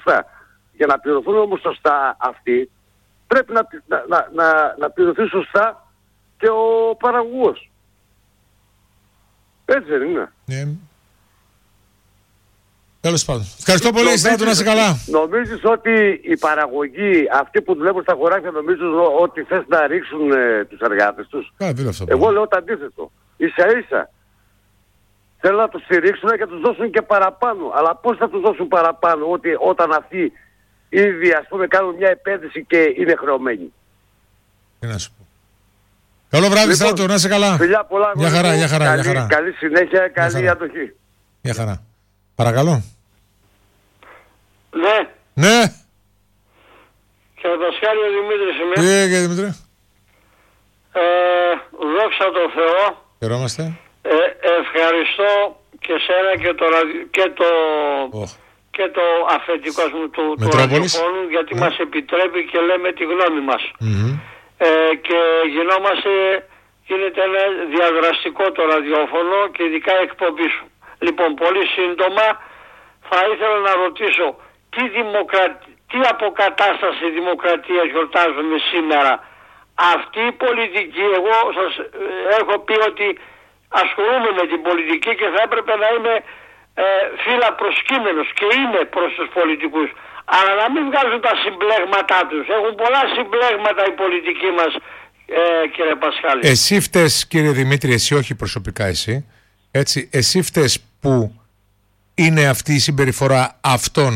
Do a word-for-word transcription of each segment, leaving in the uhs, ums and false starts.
σωστά. Για να πληρωθούν όμως σωστά αυτοί, πρέπει να, να, να, να, να πληρωθεί σωστά και ο παραγωγός. Έτσι δεν είναι? Ναι. Τέλος πάντων. Ευχαριστώ πολύ, Στράτο, να είσαι καλά. Νομίζεις ότι οι παραγωγοί, αυτοί που δουλεύουν στα χωράφια, νομίζουν ότι θες να ρίξουν ε, τους εργάτες τους? Καλά, δεν αυτό. Εγώ λέω το αντίθετο. Ίσα ίσα. Θέλω να τους στηρίξουν και να τους δώσουν και παραπάνω. Αλλά πώς θα τους δώσουν παραπάνω ότι όταν αυτοί ήδη, ας πούμε, κάνουν μια επένδυση και είναι χρεωμένοι? Τι να σου πω. Καλό βράδυ, λοιπόν, Στράτο, να είσαι καλά. Φιλιά πολλά. Για χαρά, για χαρά, καλή, για χαρά. Καλή συνέχεια, καλή χαρά. αντοχή. Για χαρά. Παρακαλώ. Ναι. Ναι. Κύριε Πασχάλη, ο Δημήτρης είμαι. Τι έγινε, Δημήτρη? Ε, δόξα τω Θεώ. Χαιρόμαστε. Ε, ευχαριστώ και σένα και το, και το, oh. και το αφεντικό μου του, του ραδιοφώνου, γιατί yeah. μας επιτρέπει και λέμε τη γνώμη μας. Mm-hmm. Ε, και γινόμαστε, γίνεται ένα διαδραστικό το ραδιόφωνο και ειδικά η εκπομπή σου. Λοιπόν, πολύ σύντομα θα ήθελα να ρωτήσω τι, δημοκρατι... τι αποκατάσταση δημοκρατίας γιορτάζουμε σήμερα? Αυτή η πολιτική, εγώ σας έχω πει ότι ασχολούμαι με την πολιτική και θα έπρεπε να είμαι ε, φύλλα προσκύμενος και είμαι προς τους πολιτικούς, αλλά να μην βγάζουν τα συμπλέγματά τους. Έχουν πολλά συμπλέγματα οι πολιτικοί μας, ε, κύριε Πασχάλη. Εσύ φταίς, κύριε Δημήτρη, εσύ, όχι προσωπικά εσύ, έτσι, εσύ φταίς που είναι αυτή η συμπεριφορά αυτών.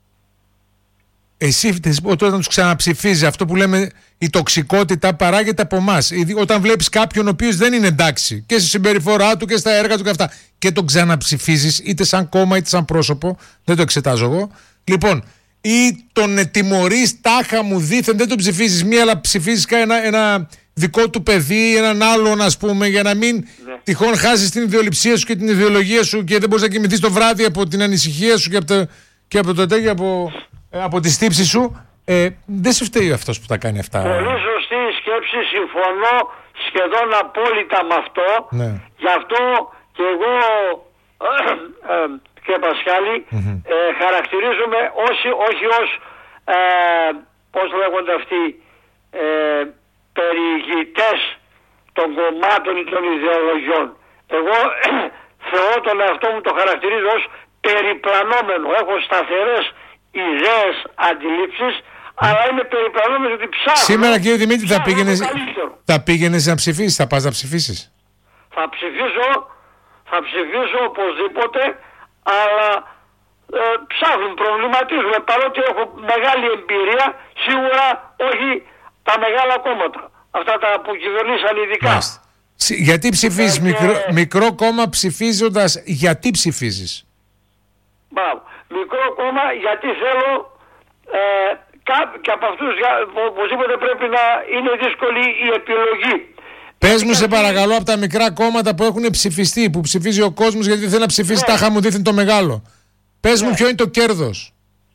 Εσύ φταίς όταν τους ξαναψηφίζει, αυτό που λέμε η τοξικότητα παράγεται από εμάς. Όταν βλέπεις κάποιον ο οποίος δεν είναι εντάξει και στη συμπεριφορά του και στα έργα του και αυτά και τον ξαναψηφίζεις, είτε σαν κόμμα είτε σαν πρόσωπο, δεν το εξετάζω εγώ, λοιπόν, ή τον τιμωρείς τάχα μου δήθεν, δεν τον ψηφίζεις μία, αλλά ψηφίζεις ένα, ένα δικό του παιδί, έναν άλλον, ας πούμε, για να μην ναι. τυχόν χάσεις την ιδεολειψία σου και την ιδεολογία σου και δεν μπορείς να κοιμηθείς το βράδυ από την ανησυχία σου και από το, και από το τέτοιο, από, από τη στύψη σου. Ε, δεν σε φταίει αυτός που τα κάνει αυτά. Πολύ σωστή η σκέψη, συμφωνώ σχεδόν απόλυτα με αυτό. Ναι. Γι' αυτό και εγώ ε, ε, και Πασχάλη mm-hmm. ε, χαρακτηρίζομαι όσοι, όχι ως ε, πώς λέγονται αυτοί ε, περιηγητές των κομμάτων ή των ιδεολογιών. Εγώ ε, θεωρώ τον εαυτό μου, το χαρακτηρίζω ως περιπλανόμενο. Έχω σταθερές ιδέες, αντιλήψεις, αλλά είμαι περιπλανόμενος ότι ψάχνω. Σήμερα, κύριε Δημήτρη, θα πήγαινες, θα πήγαινες να ψηφίσεις, θα πας να ψηφίσεις? Θα ψηφίσω, θα ψηφίσω οπωσδήποτε, αλλά ε, ψάχνουν, προβληματίζουμε. Παρότι έχω μεγάλη εμπειρία, σίγουρα όχι τα μεγάλα κόμματα. Αυτά τα που κυβερνήσαν ειδικά. Μάλιστα. Γιατί ψηφίζεις, ε, μικρό, και... μικρό κόμμα ψηφίζοντας, γιατί ψηφίζεις? Μπράβο. Μικρό κόμμα γιατί θέλω ε, και από αυτούς οπωσδήποτε πρέπει να είναι δύσκολη η επιλογή. Πες μου σε παρακαλώ από τα μικρά κόμματα που έχουν ψηφιστεί, που ψηφίζει ο κόσμος γιατί δεν θέλει να ψηφίσει ναι. τάχα μου δίθεν το μεγάλο. Πες ναι. μου ποιο είναι το κέρδος.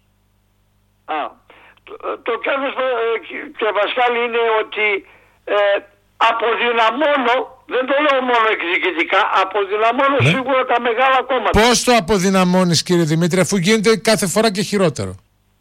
Α, το, το κέρδος και Πασχάλη είναι ότι ε, αποδυναμώνω, δεν το λέω μόνο εκδικητικά, αποδυναμώνω ναι. σίγουρα τα μεγάλα κόμματα. Πώς το αποδυναμώνεις, κύριε Δημήτρη, αφού γίνεται κάθε φορά και χειρότερο?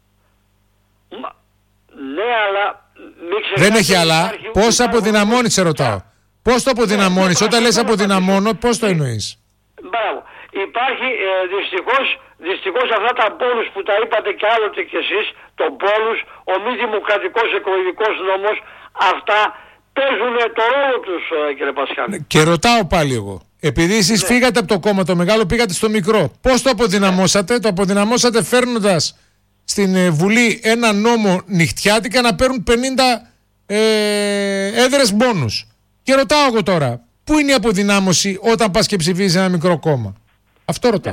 Μα, ναι, αλλά δεν έχει αλλά. Πώς αποδυναμώνεις, σε ρωτάω. Πώς το αποδυναμώνεις? Όταν λες αποδυναμώνω, πώς το εννοείς? Μπράβο. Υπάρχει ε, δυστυχώς, δυστυχώς αυτά τα πόλους που τα είπατε και άλλοτε κι εσείς, τον πόλους, ο μη δημοκρατικός εκλογικός νόμος, αυτά παίζουν το ρόλο τους, ε, κύριε Πασχάλη. Και ρωτάω πάλι εγώ. Επειδή εσείς ναι. φύγατε από το κόμμα το μεγάλο, πήγατε στο μικρό. Πώς το αποδυναμώσατε? Ναι. Το αποδυναμώσατε φέρνοντας στην ε, Βουλή ένα νόμο νυχτιάτικα να παίρνουν πενήντα ε, έδρες μπόνους. Και ρωτάω εγώ τώρα, πού είναι η αποδυνάμωση όταν πας και ψηφίζεις ένα μικρό κόμμα? Αυτό ρωτάω.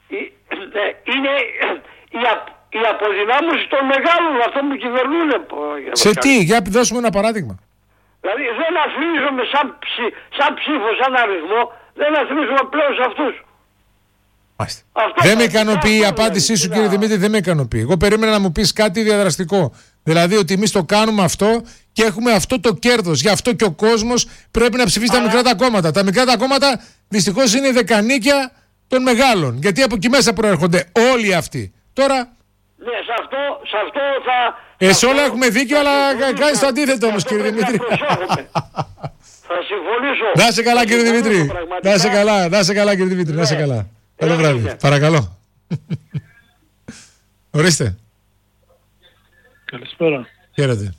Είναι η, α, η αποδυνάμωση των μεγάλων, αυτών που κυβερνούν. Σε τι? Για δώσουμε ένα παράδειγμα. Δηλαδή δεν αθροίζομαι σαν, ψη, σαν ψήφο, σαν αριθμό, δεν αθροίζομαι πλέον σε αυτούς. Δεν με ικανοποιεί η απάντησή σου, κύριε Δημήτρη, δεν με ικανοποιεί. Εγώ περίμενα να μου πεις κάτι διαδραστικό. Δηλαδή ότι εμείς το κάνουμε αυτό και έχουμε αυτό το κέρδος. Γι' αυτό και ο κόσμος πρέπει να ψηφίσει τα μικρά τα κόμματα. Τα μικρά τα κόμματα δυστυχώς είναι δεκανίκια των μεγάλων. Γιατί από εκεί μέσα προέρχονται όλοι αυτοί. Τώρα Ναι, σε αυτό, σε αυτό θα... Ε, σε όλα έχουμε δίκιο, αλλά κάνεις το αντίθετο όμως, κύριε Δημήτρη. Θα συμφωνήσω. Να είσαι καλά, κύριε Δημήτρη. Να είσαι καλά, να είσαι καλά, κύριε Δημήτρη. Να είσαι καλά. Καλό βράδυ. Παρακαλώ. Ορίστε. Καλησπέρα. Χαίρετε.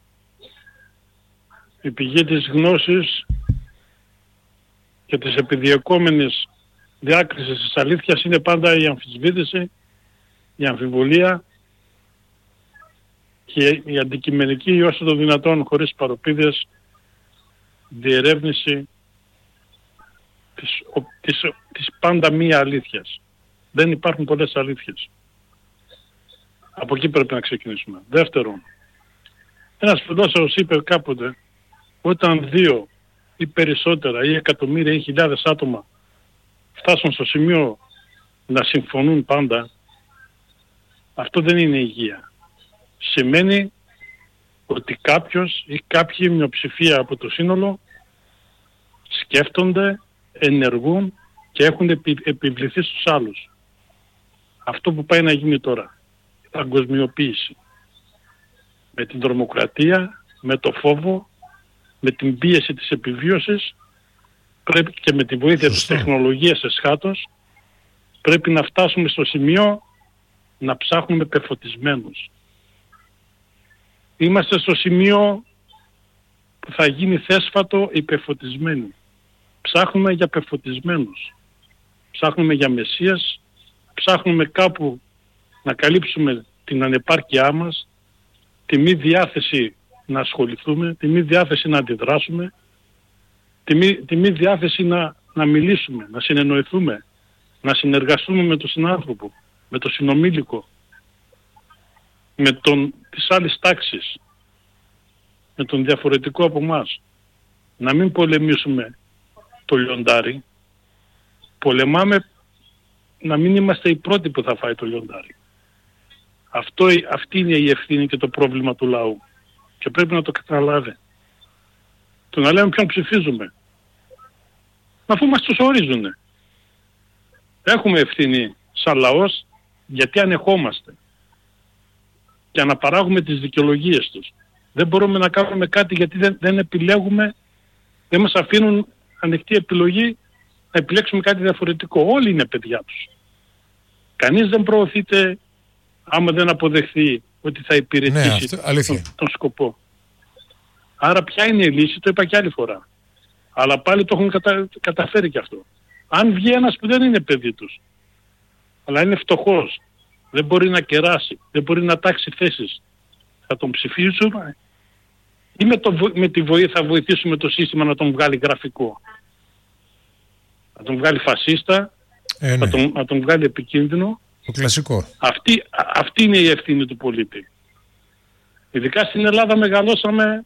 Η πηγή της γνώσης και της επιδιωκόμενης διάκρισης της αλήθειας είναι πάντα η αμφισβήτηση, η αμφιβολία και η αντικειμενική όσο το δυνατόν χωρίς παροπίδες διερεύνηση της, της, της πάντα μία αλήθειας. Δεν υπάρχουν πολλές αλήθειες. Από εκεί πρέπει να ξεκινήσουμε. Δεύτερον, ένας φιλόσοφος είπε κάποτε, όταν δύο ή περισσότερα ή εκατομμύρια ή χιλιάδες άτομα φτάσουν στο σημείο να συμφωνούν πάντα, αυτό δεν είναι υγεία. Σημαίνει ότι κάποιος ή κάποιοι μειοψηφία από το σύνολο σκέφτονται, ενεργούν και έχουν επι, επιβληθεί στους άλλους. Αυτό που πάει να γίνει τώρα, η παγκοσμιοποίηση. Με την τρομοκρατία, με το φόβο, με την πίεση της επιβίωσης, πρέπει και με τη βοήθεια της τεχνολογίας εσχάτως, πρέπει να φτάσουμε στο σημείο να ψάχνουμε πεφωτισμένους. Είμαστε στο σημείο που θα γίνει θέσφατο οι πεφωτισμένοι. Ψάχνουμε για πεφωτισμένους. Ψάχνουμε για μεσσίας, ψάχνουμε κάπου να καλύψουμε την ανεπάρκειά μας, τη μη διάθεση να ασχοληθούμε, τη μη διάθεση να αντιδράσουμε, τη μη, τη μη διάθεση να, να μιλήσουμε, να συνεννοηθούμε, να συνεργαστούμε με τον συνάνθρωπο, με τον συνομήλικο, με τον της άλλης τάξης, με τον διαφορετικό από εμάς. Να μην πολεμήσουμε το λιοντάρι, πολεμάμε να μην είμαστε οι πρώτοι που θα φάει το λιοντάρι. Αυτό, αυτή είναι η ευθύνη και το πρόβλημα του λαού. Και πρέπει να το καταλάβει. Το να λέμε ποιον ψηφίζουμε. Αφού μας τους ορίζουνε. Έχουμε ευθύνη σαν λαός γιατί ανεχόμαστε. Και αναπαράγουμε τις δικαιολογίες τους. Δεν μπορούμε να κάνουμε κάτι γιατί δεν, δεν επιλέγουμε, δεν μας αφήνουν ανοιχτή επιλογή να επιλέξουμε κάτι διαφορετικό. Όλοι είναι παιδιά τους. Κανείς δεν προωθείται άμα δεν αποδεχθεί ότι θα υπηρετήσει ναι, τον, τον σκοπό. Άρα ποια είναι η λύση, το είπα και άλλη φορά. Αλλά πάλι το έχουν κατα, καταφέρει και αυτό. Αν βγει ένας που δεν είναι παιδί τους, αλλά είναι φτωχός, δεν μπορεί να κεράσει, δεν μπορεί να τάξει θέσεις, θα τον ψηφίσουμε ή με, το, με τη βοήθεια θα βοηθήσουμε το σύστημα να τον βγάλει γραφικό. Να τον βγάλει φασίστα, ε, ναι. να, τον, να τον βγάλει επικίνδυνο. Το κλασικό. Αυτή, αυτή είναι η ευθύνη του πολίτη. Ειδικά στην Ελλάδα μεγαλώσαμε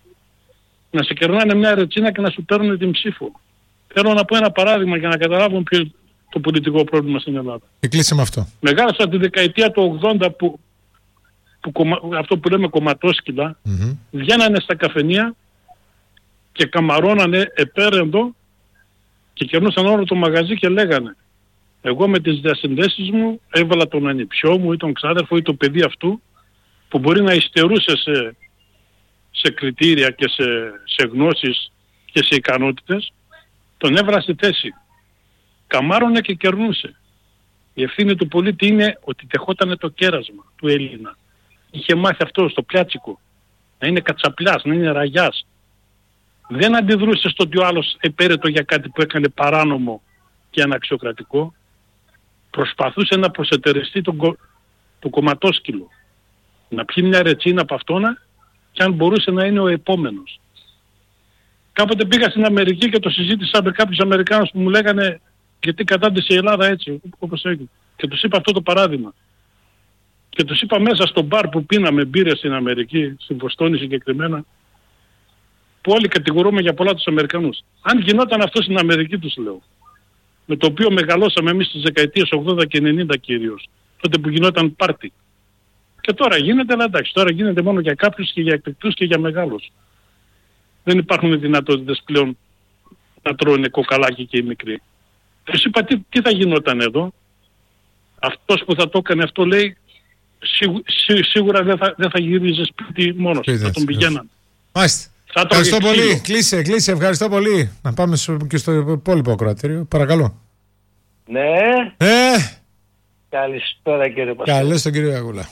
να σε κερνάνε μια ρετσίνα και να σου παίρνουν την ψήφο. Θέλω να πω ένα παράδειγμα για να καταλάβουν ποιο είναι το πολιτικό πρόβλημα στην Ελλάδα. Και κλείσε με αυτό. Μεγάλωσα τη δεκαετία του ογδόντα που, που κομμα, αυτό που λέμε κομματόσκυλα, mm-hmm. βγαίνανε στα καφενεία και καμαρώνανε επέρεντο και κερνούσαν όλο το μαγαζί και λέγανε εγώ με τις διασυνδέσεις μου έβαλα τον ανιψιό μου ή τον ξάδερφο ή το παιδί αυτού που μπορεί να υστερούσε σε, σε κριτήρια και σε, σε γνώσεις και σε ικανότητες, τον έβαλα στη θέση. Καμάρωνε και κερνούσε. Η ευθύνη του πολίτη είναι ότι δεχότανε το κέρασμα του Έλληνα. Είχε μάθει αυτό στο πιάτσικο. Να είναι κατσαπλιάς, να είναι ραγιάς. Δεν αντιδρούσε στο ότι ο άλλος επέρετο για κάτι που έκανε παράνομο και αναξιοκρατικό. Προσπαθούσε να προσετεριστεί το, κο... το κομματόσκυλο. Να πιει μια ρετσίνα από αυτόνα και αν μπορούσε να είναι ο επόμενος. Κάποτε πήγα στην Αμερική και το συζήτησα με κάποιους Αμερικάνους που μου λέγανε γιατί κατάντησε η Ελλάδα έτσι όπως έγινε. Και τους είπα αυτό το παράδειγμα. Και τους είπα μέσα στο μπαρ που πίναμε μπύρες στην Αμερική, στην Βοστόνη συγκεκριμένα, που όλοι κατηγορούμε για πολλά τους Αμερικανούς. Αν γινόταν αυτό στην Αμερική τους λέω, με το οποίο μεγαλώσαμε εμείς στις δεκαετίες ογδόντα και ενενήντα κυρίως, τότε που γινόταν πάρτι. Και τώρα γίνεται, αλλά εντάξει, τώρα γίνεται μόνο για κάποιους και για εκλεκτούς και για μεγάλους. Δεν υπάρχουν δυνατότητες πλέον να τρώνε κοκαλάκι και οι μικροί. Τους είπα τι, τι θα γινόταν εδώ. Αυτός που θα το έκανε αυτό λέει σίγου, σί, σίγουρα δεν θα, δεν θα γύριζε σπίτι μόνος, θα τον πηγαίναν. Μάλιστα. Ευχαριστώ πολύ. Κλείσε, κλείσε. Ευχαριστώ πολύ. Να πάμε και στο υπόλοιπο ακροατήριο. Παρακαλώ. Ναι. Ε. Καλησπέρα κύριε Πασχάλη. Καλώς τον κύριο Αγούλα.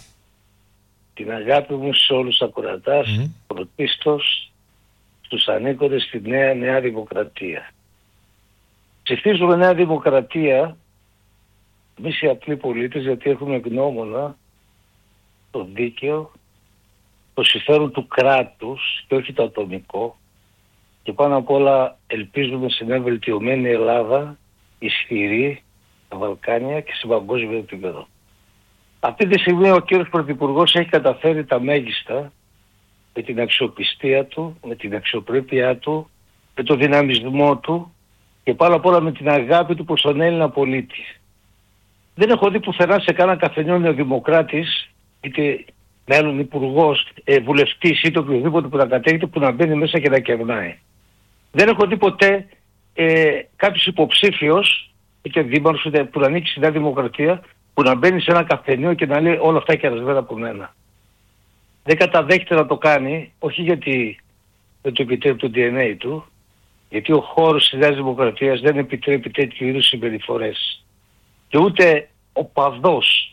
Την αγάπη μου σε όλους τους ακροατάς, mm-hmm. πρωτίστως στους ανήκοντες στη νέα Νέα Δημοκρατία. Ψηφίζουμε Νέα Δημοκρατία εμείς οι απλοί πολίτες, γιατί έχουμε γνώμονα το δίκαιο, το συμφέρον του κράτους και όχι το ατομικό, και πάνω απ' όλα ελπίζουμε σε μια βελτιωμένη Ελλάδα, ισχυρή στα Βαλκάνια και σε παγκόσμιο επίπεδο. Αυτή τη στιγμή ο κύριος Πρωθυπουργός έχει καταφέρει τα μέγιστα με την αξιοπιστία του, με την αξιοπρέπειά του, με το δυναμισμό του και πάνω απ' όλα με την αγάπη του προς τον Έλληνα πολίτη. Δεν έχω δει πουθενά σε κανένα καφενείο νεοδημοκράτης, είτε μέλλον υπουργός, ε, βουλευτής είτε οποιοδήποτε που να κατέχεται, που να μπαίνει μέσα και να κερνάει. Δεν έχω δει ποτέ ε, κάποιος υποψήφιος, είτε δήμαρχος είτε που να ανήκει στη Νέα Δημοκρατία, που να μπαίνει σε ένα καφενείο και να λέει όλα αυτά κερασμένα από μένα. Δεν καταδέχεται να το κάνει, όχι γιατί δεν το επιτρέπει το ντι εν έι του, γιατί ο χώρος της Νέας Δημοκρατίας δεν επιτρέπει τέτοιου είδους συμπεριφορές. Και ούτε ο παδός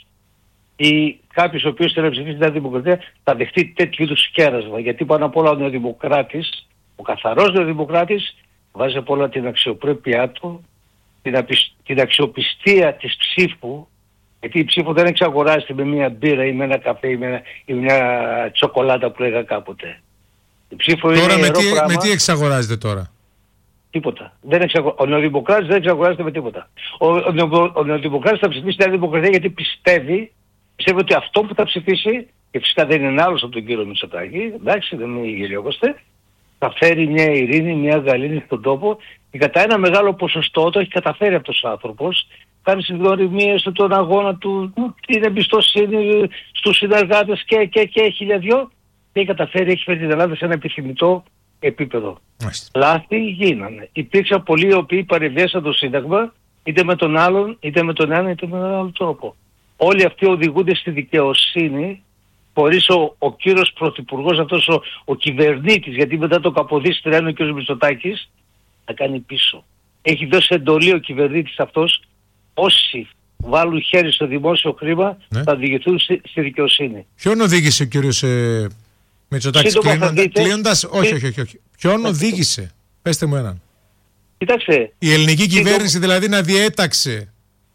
ή κάποιος ο οποίος θέλει να ψηφίσει τη Νέα Δημοκρατία θα δεχτεί τέτοιου είδους κέρασμα. Γιατί πάνω απ' όλα ο νεοδημοκράτης, ο καθαρός νεοδημοκράτης, βάζει απ' όλα την αξιοπρέπειά του, την, απισ... την αξιοπιστία της ψήφου, γιατί η ψήφο δεν εξαγοράζεται με μια μπύρα ή με ένα καφέ ή με ένα... ή μια τσοκολάτα που λέγα κάποτε. Η ψήφο τώρα είναι με τι, πράγμα. με τι εξαγοράζεται τώρα? Τίποτα. Δεν εξαγο... Ο νεοδημοκράτης δεν εξαγοράζεται με τίποτα. Ο, ο, ο, ο νεοδημοκράτης θα ψηφίσει τη Νέα Δημοκρατία γιατί πιστεύει, πιστεύει ότι αυτό που θα ψηφίσει, και φυσικά δεν είναι άλλος από τον κύριο Μητσοτάκη, εντάξει, δεν είναι γελιόκοστε, θα φέρει μια ειρήνη, μια γαλήνη στον τόπο, και κατά ένα μεγάλο ποσοστό το έχει καταφέρει αυτός ο άνθρωπος. Κάνει συγκροτημίες στον αγώνα του, την εμπιστοσύνη στους συνεργάτες και, και, και χιλιαδιό, και έχει καταφέρει, έχει φέρει την Ελλάδα σε ένα επιθυμητό επίπεδο. Μάλιστα. Λάθη γίνανε. Υπήρξαν πολλοί οι οποίοι παρεμβίασαν το Σύνταγμα, είτε με τον άλλον, είτε με τον ένα, είτε με τον άλλο τρόπο. Όλοι αυτοί οδηγούνται στη δικαιοσύνη, χωρίς ο, ο κύριος Πρωθυπουργός, αυτός ο, ο κυβερνήτης, γιατί μετά το καποδίστρια είναι ο κύριος Μητσοτάκης, να κάνει πίσω. Έχει δώσει εντολή ο κυβερνήτης αυτός, όσοι βάλουν χέρι στο δημόσιο χρήμα, ναι, θα οδηγηθούν στη, στη δικαιοσύνη. Ποιον οδήγησε ο κύριος ε, Μητσοτάκης κλείνοντας? Όχι, όχι, όχι, όχι. Ποιον οδήγησε? Πέστε μου έναν. Κοιτάξτε. Η ελληνική κυβέρνηση το... δηλαδή να διέταξε,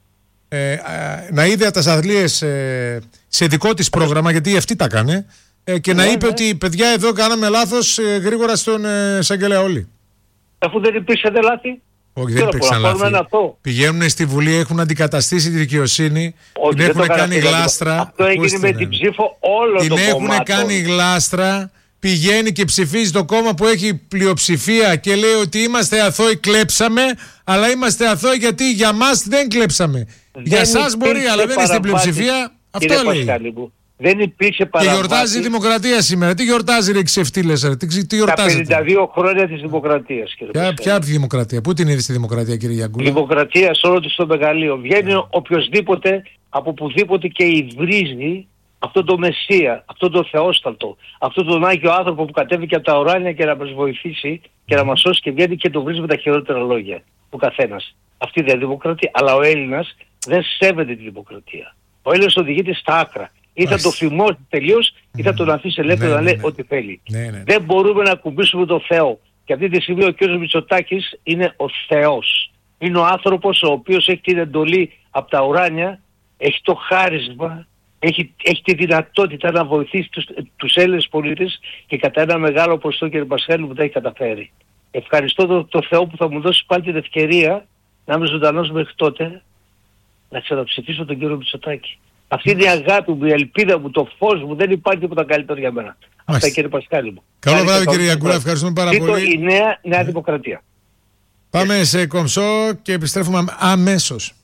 ε, να είδε τα αθλίες ε, σε δικό της πρόγραμμα, γιατί αυτή τα έκανε, ε, και ναι, να είπε ναι. ότι παιδιά εδώ κάναμε λάθος, ε, γρήγορα στον ε, εισαγγελέα όλοι. Αφού δεν υπήρξε δε λάθη. Όχι, δεν υπήρξαν λάθη. Πηγαίνουν στη Βουλή, έχουν αντικαταστήσει τη δικαιοσύνη, όχι, την έχουν κάνει γλάστρα. Αυτό έγινε με την ψήφο όλων των κομμάτων. Την έχουν κάνει γλάστρα, πηγαίνει και ψηφίζει το κόμμα που έχει πλειοψηφία και λέει ότι είμαστε αθώοι, κλέψαμε, αλλά είμαστε αθώοι γιατί για μας δεν κλέψαμε. Δεν για εσάς μπορεί, αλλά δεν είστε πλειοψηφία. Αυτό λέει. Δεν υπήρξε παραβάση. Και γιορτάζει η Δημοκρατία σήμερα. Τι γιορτάζει, ρε ξεφτύλες, ρε? Τι, τι γιορτάζει? Τα πενήντα δύο χρόνια της Δημοκρατίας, κύριε Ποια, ποια Δημοκρατία? Πού την είδες τη Δημοκρατία, κύριε Γιαγκούλα? Η Δημοκρατία σε όλο της το μεγαλείο. Βγαίνει yeah. οποιοσδήποτε, από οπουδήποτε και υβρίζει αυτό το Μεσσία, αυτό το Θεόσταλτο, αυτό τον Άγιο άνθρωπο που κατέβηκε από τα ουράνια και να μας βοηθήσει και να μας σώσει, και βγαίνει και το βρίζει με τα χειρότερα λόγια. Ο καθένας. Αυτή δεν είναι δημοκρατία. Αλλά ο Έλληνας δεν σέβεται τη δημοκρατία. Ο Έλληνας οδηγείται στα άκρα. Ή θα το φημώσει τελείως, ή θα τον αφήσει ελεύθερο ναι, να λέει ναι, ό,τι θέλει. Ναι, ναι, ναι. Δεν μπορούμε να ακουμπήσουμε τον Θεό. Και αυτή τη στιγμή ο κ. Μητσοτάκης είναι ο Θεός. Είναι ο άνθρωπος ο οποίος έχει την εντολή από τα ουράνια, έχει το χάρισμα, έχει, έχει τη δυνατότητα να βοηθήσει τους, τους Έλληνες πολίτες, και κατά ένα μεγάλο ποσοστό, κ. Πασχάλη, που τα έχει καταφέρει. Ευχαριστώ το, το Θεό που θα μου δώσει πάλι την ευκαιρία να είμαι ζωντανός μέχρι τότε, να ξαναψηφίσω τον κ. Μητσοτάκη. Αυτή είναι η αγάπη μου, η ελπίδα μου, το φως μου. Δεν υπάρχει τίποτα καλύτερο για μένα. Αυτά, κύριε Πασχάλη μου. Καλό βράδυ, κύριε Γιαγκούλα. Ευχαριστούμε πάρα πολύ. Η νέα, νέα Δημοκρατία. Πάμε yeah. σε κομψό και επιστρέφουμε αμέσως.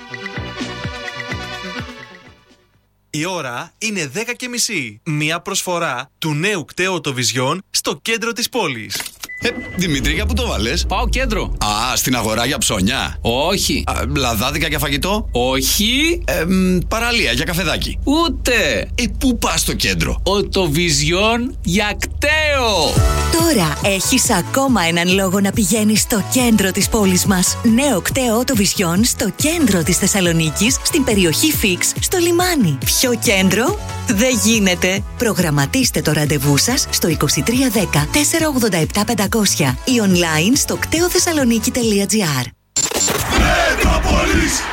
Η ώρα είναι δέκα και μισή. Μία προσφορά του νέου κταίου Vision στο κέντρο της πόλης. Ε, Δημήτρη, για πού το βάλες? Πάω κέντρο. Α, στην αγορά για ψώνια. Όχι. Α, λαδάδικα για φαγητό. Όχι. Ε, μ, παραλία για καφεδάκι. Ούτε. Ε, πού πας στο κέντρο? Οτοβιζιόν για κταίο. Τώρα έχεις ακόμα έναν λόγο να πηγαίνεις στο κέντρο της πόλης μας. Νέο κταίο Οτοβιζιόν στο κέντρο της Θεσσαλονίκης, στην περιοχή Φίξ, στο λιμάνι. Πιο κέντρο δεν γίνεται. Προγραμματίστε το ραντεβού σας στο είκοσι τρία δέκα τετρακόσια ογδόντα επτά πεντακόσια ή online στο κτέοθεσσαλονίκη τελεία τζι άρ. Μετρόπολης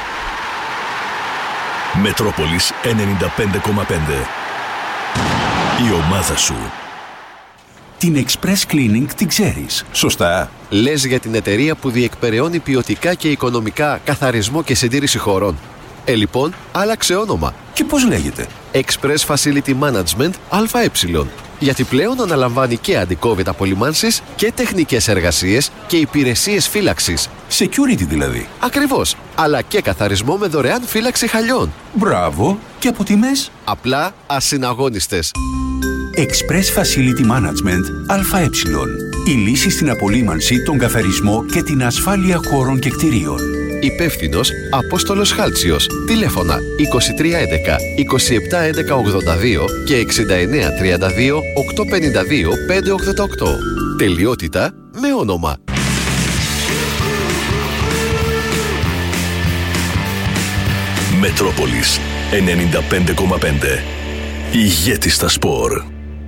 Μετρόπολης ενενήντα πέντε κόμμα πέντε. Η ομάδα σου. Την Express Cleaning την ξέρεις, σωστά? Λες για την εταιρεία που διεκπεραιώνει ποιοτικά και οικονομικά καθαρισμό και συντήρηση χωρών. Ε, λοιπόν, άλλαξε όνομα. Και πώς λέγεται? Express Facility Management ΑΕ. Γιατί πλέον αναλαμβάνει και αντικόβιτ απολυμάνσεις και τεχνικές εργασίες και υπηρεσίες φύλαξης. Security δηλαδή. Ακριβώς. Αλλά και καθαρισμό με δωρεάν φύλαξη χαλιών. Μπράβο. Και από τιμές? Απλά ασυναγώνιστες. Express Facility Management ΑΕ. Η λύση στην απολύμανση, τον καθαρισμό και την ασφάλεια χώρων και κτηρίων. Υπεύθυνος Απόστολος Χάλτσιος. Τηλέφωνα είκοσι τρία έντεκα είκοσι επτά έντεκα ογδόντα δύο και εξήντα εννέα τριάντα δύο οκτακόσια πενήντα δύο πεντακόσια ογδόντα οκτώ. Τελειότητα με όνομα. Μετρόπολης ενενήντα πέντε κόμμα πέντε. Ηγέτης στα σπορ.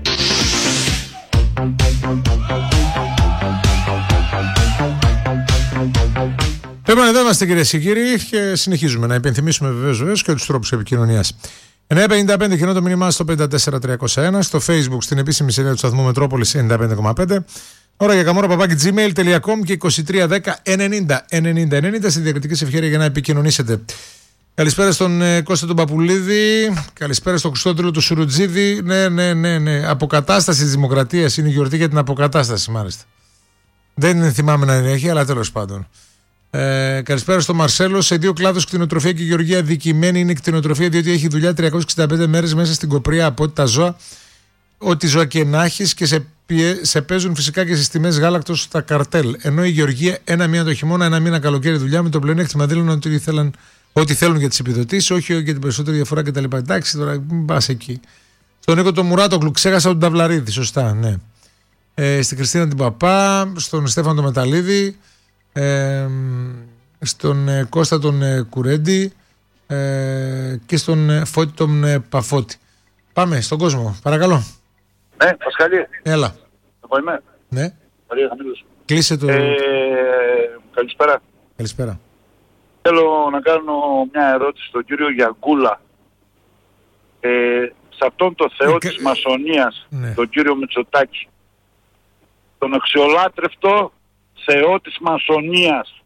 Λοιπόν, εδώ είμαστε κυρίες και κύριοι και συνεχίζουμε να υπενθυμίσουμε βεβαίως βεβαίως και τους τρόπους επικοινωνίας. εννιά πενήντα πέντε κοινό το μήνυμά στο πέντε τέσσερα τριακόσια ένα, στο Facebook στην επίσημη σελίδα του σταθμού Μετρόπολης ενενήντα πέντε κόμμα πέντε. Ώρα για καμόρα παπάκι τζιμέιλ τελεία κομ και είκοσι τρία δέκα ενενήντα ενενήντα ενενήντα στη διακριτική ευχέρεια για να επικοινωνήσετε. Καλησπέρα στον ε, Κώστα τον Παπουλίδη. Καλησπέρα στον Χριστόδουλο του Σουρουτζίδη. Ναι, ναι, ναι, ναι. Αποκατάσταση της Δημοκρατίας. Είναι η γιορτή για την αποκατάσταση, μάλιστα. Δεν θυμάμαι να έχει, αλλά τέλος πάντων. Ε, καλησπέρα στον Μαρσέλο. Σε δύο κλάδους, κτηνοτροφία και γεωργία, δικημένη είναι η κτηνοτροφία, διότι έχει δουλειά τριακόσιες εξήντα πέντε μέρες μέσα στην κοπρία από ό,τι τα ζώα, ό,τι ζώα και να έχεις, και σε, πιε, σε παίζουν φυσικά και στις τιμές γάλακτος στα καρτέλ. Ενώ η γεωργία ένα μήνα το χειμώνα, ένα μήνα καλοκαίρι δουλειά, με το πλεονέκτημα δήλωναν ότι ήθελαν. Ό,τι θέλουν για τις επιδοτήσεις, όχι για την περισσότερη διαφορά κτλ. Εντάξει, τώρα μην πας εκεί. Στον Νίκο τον Μουράτοκλου, ξέχασα τον Ταυλαρίδη, σωστά, ναι. Ε, στην Χριστίνα την Παπά, στον Στέφανο τον Μεταλλίδη, ε, στον ε, Κώστα τον ε, Κουρέντη ε, και στον ε, Φώτη τον ε, Παφώτη. Πάμε στον κόσμο, παρακαλώ. Ναι, Πασχαλή. Έλα. Εγώ είμαι. Ναι. Μαρία Χαμήλος. Κλείσε το... Ε, καλησπέρα. Καλησπέρα. Θέλω να κάνω μια ερώτηση στον κύριο Γιαγκούλα. Ε, σε αυτόν τον θεό ε, της μασονίας, ναι. τον κύριο Μητσοτάκη, τον αξιολάτρευτο θεό της μασονίας,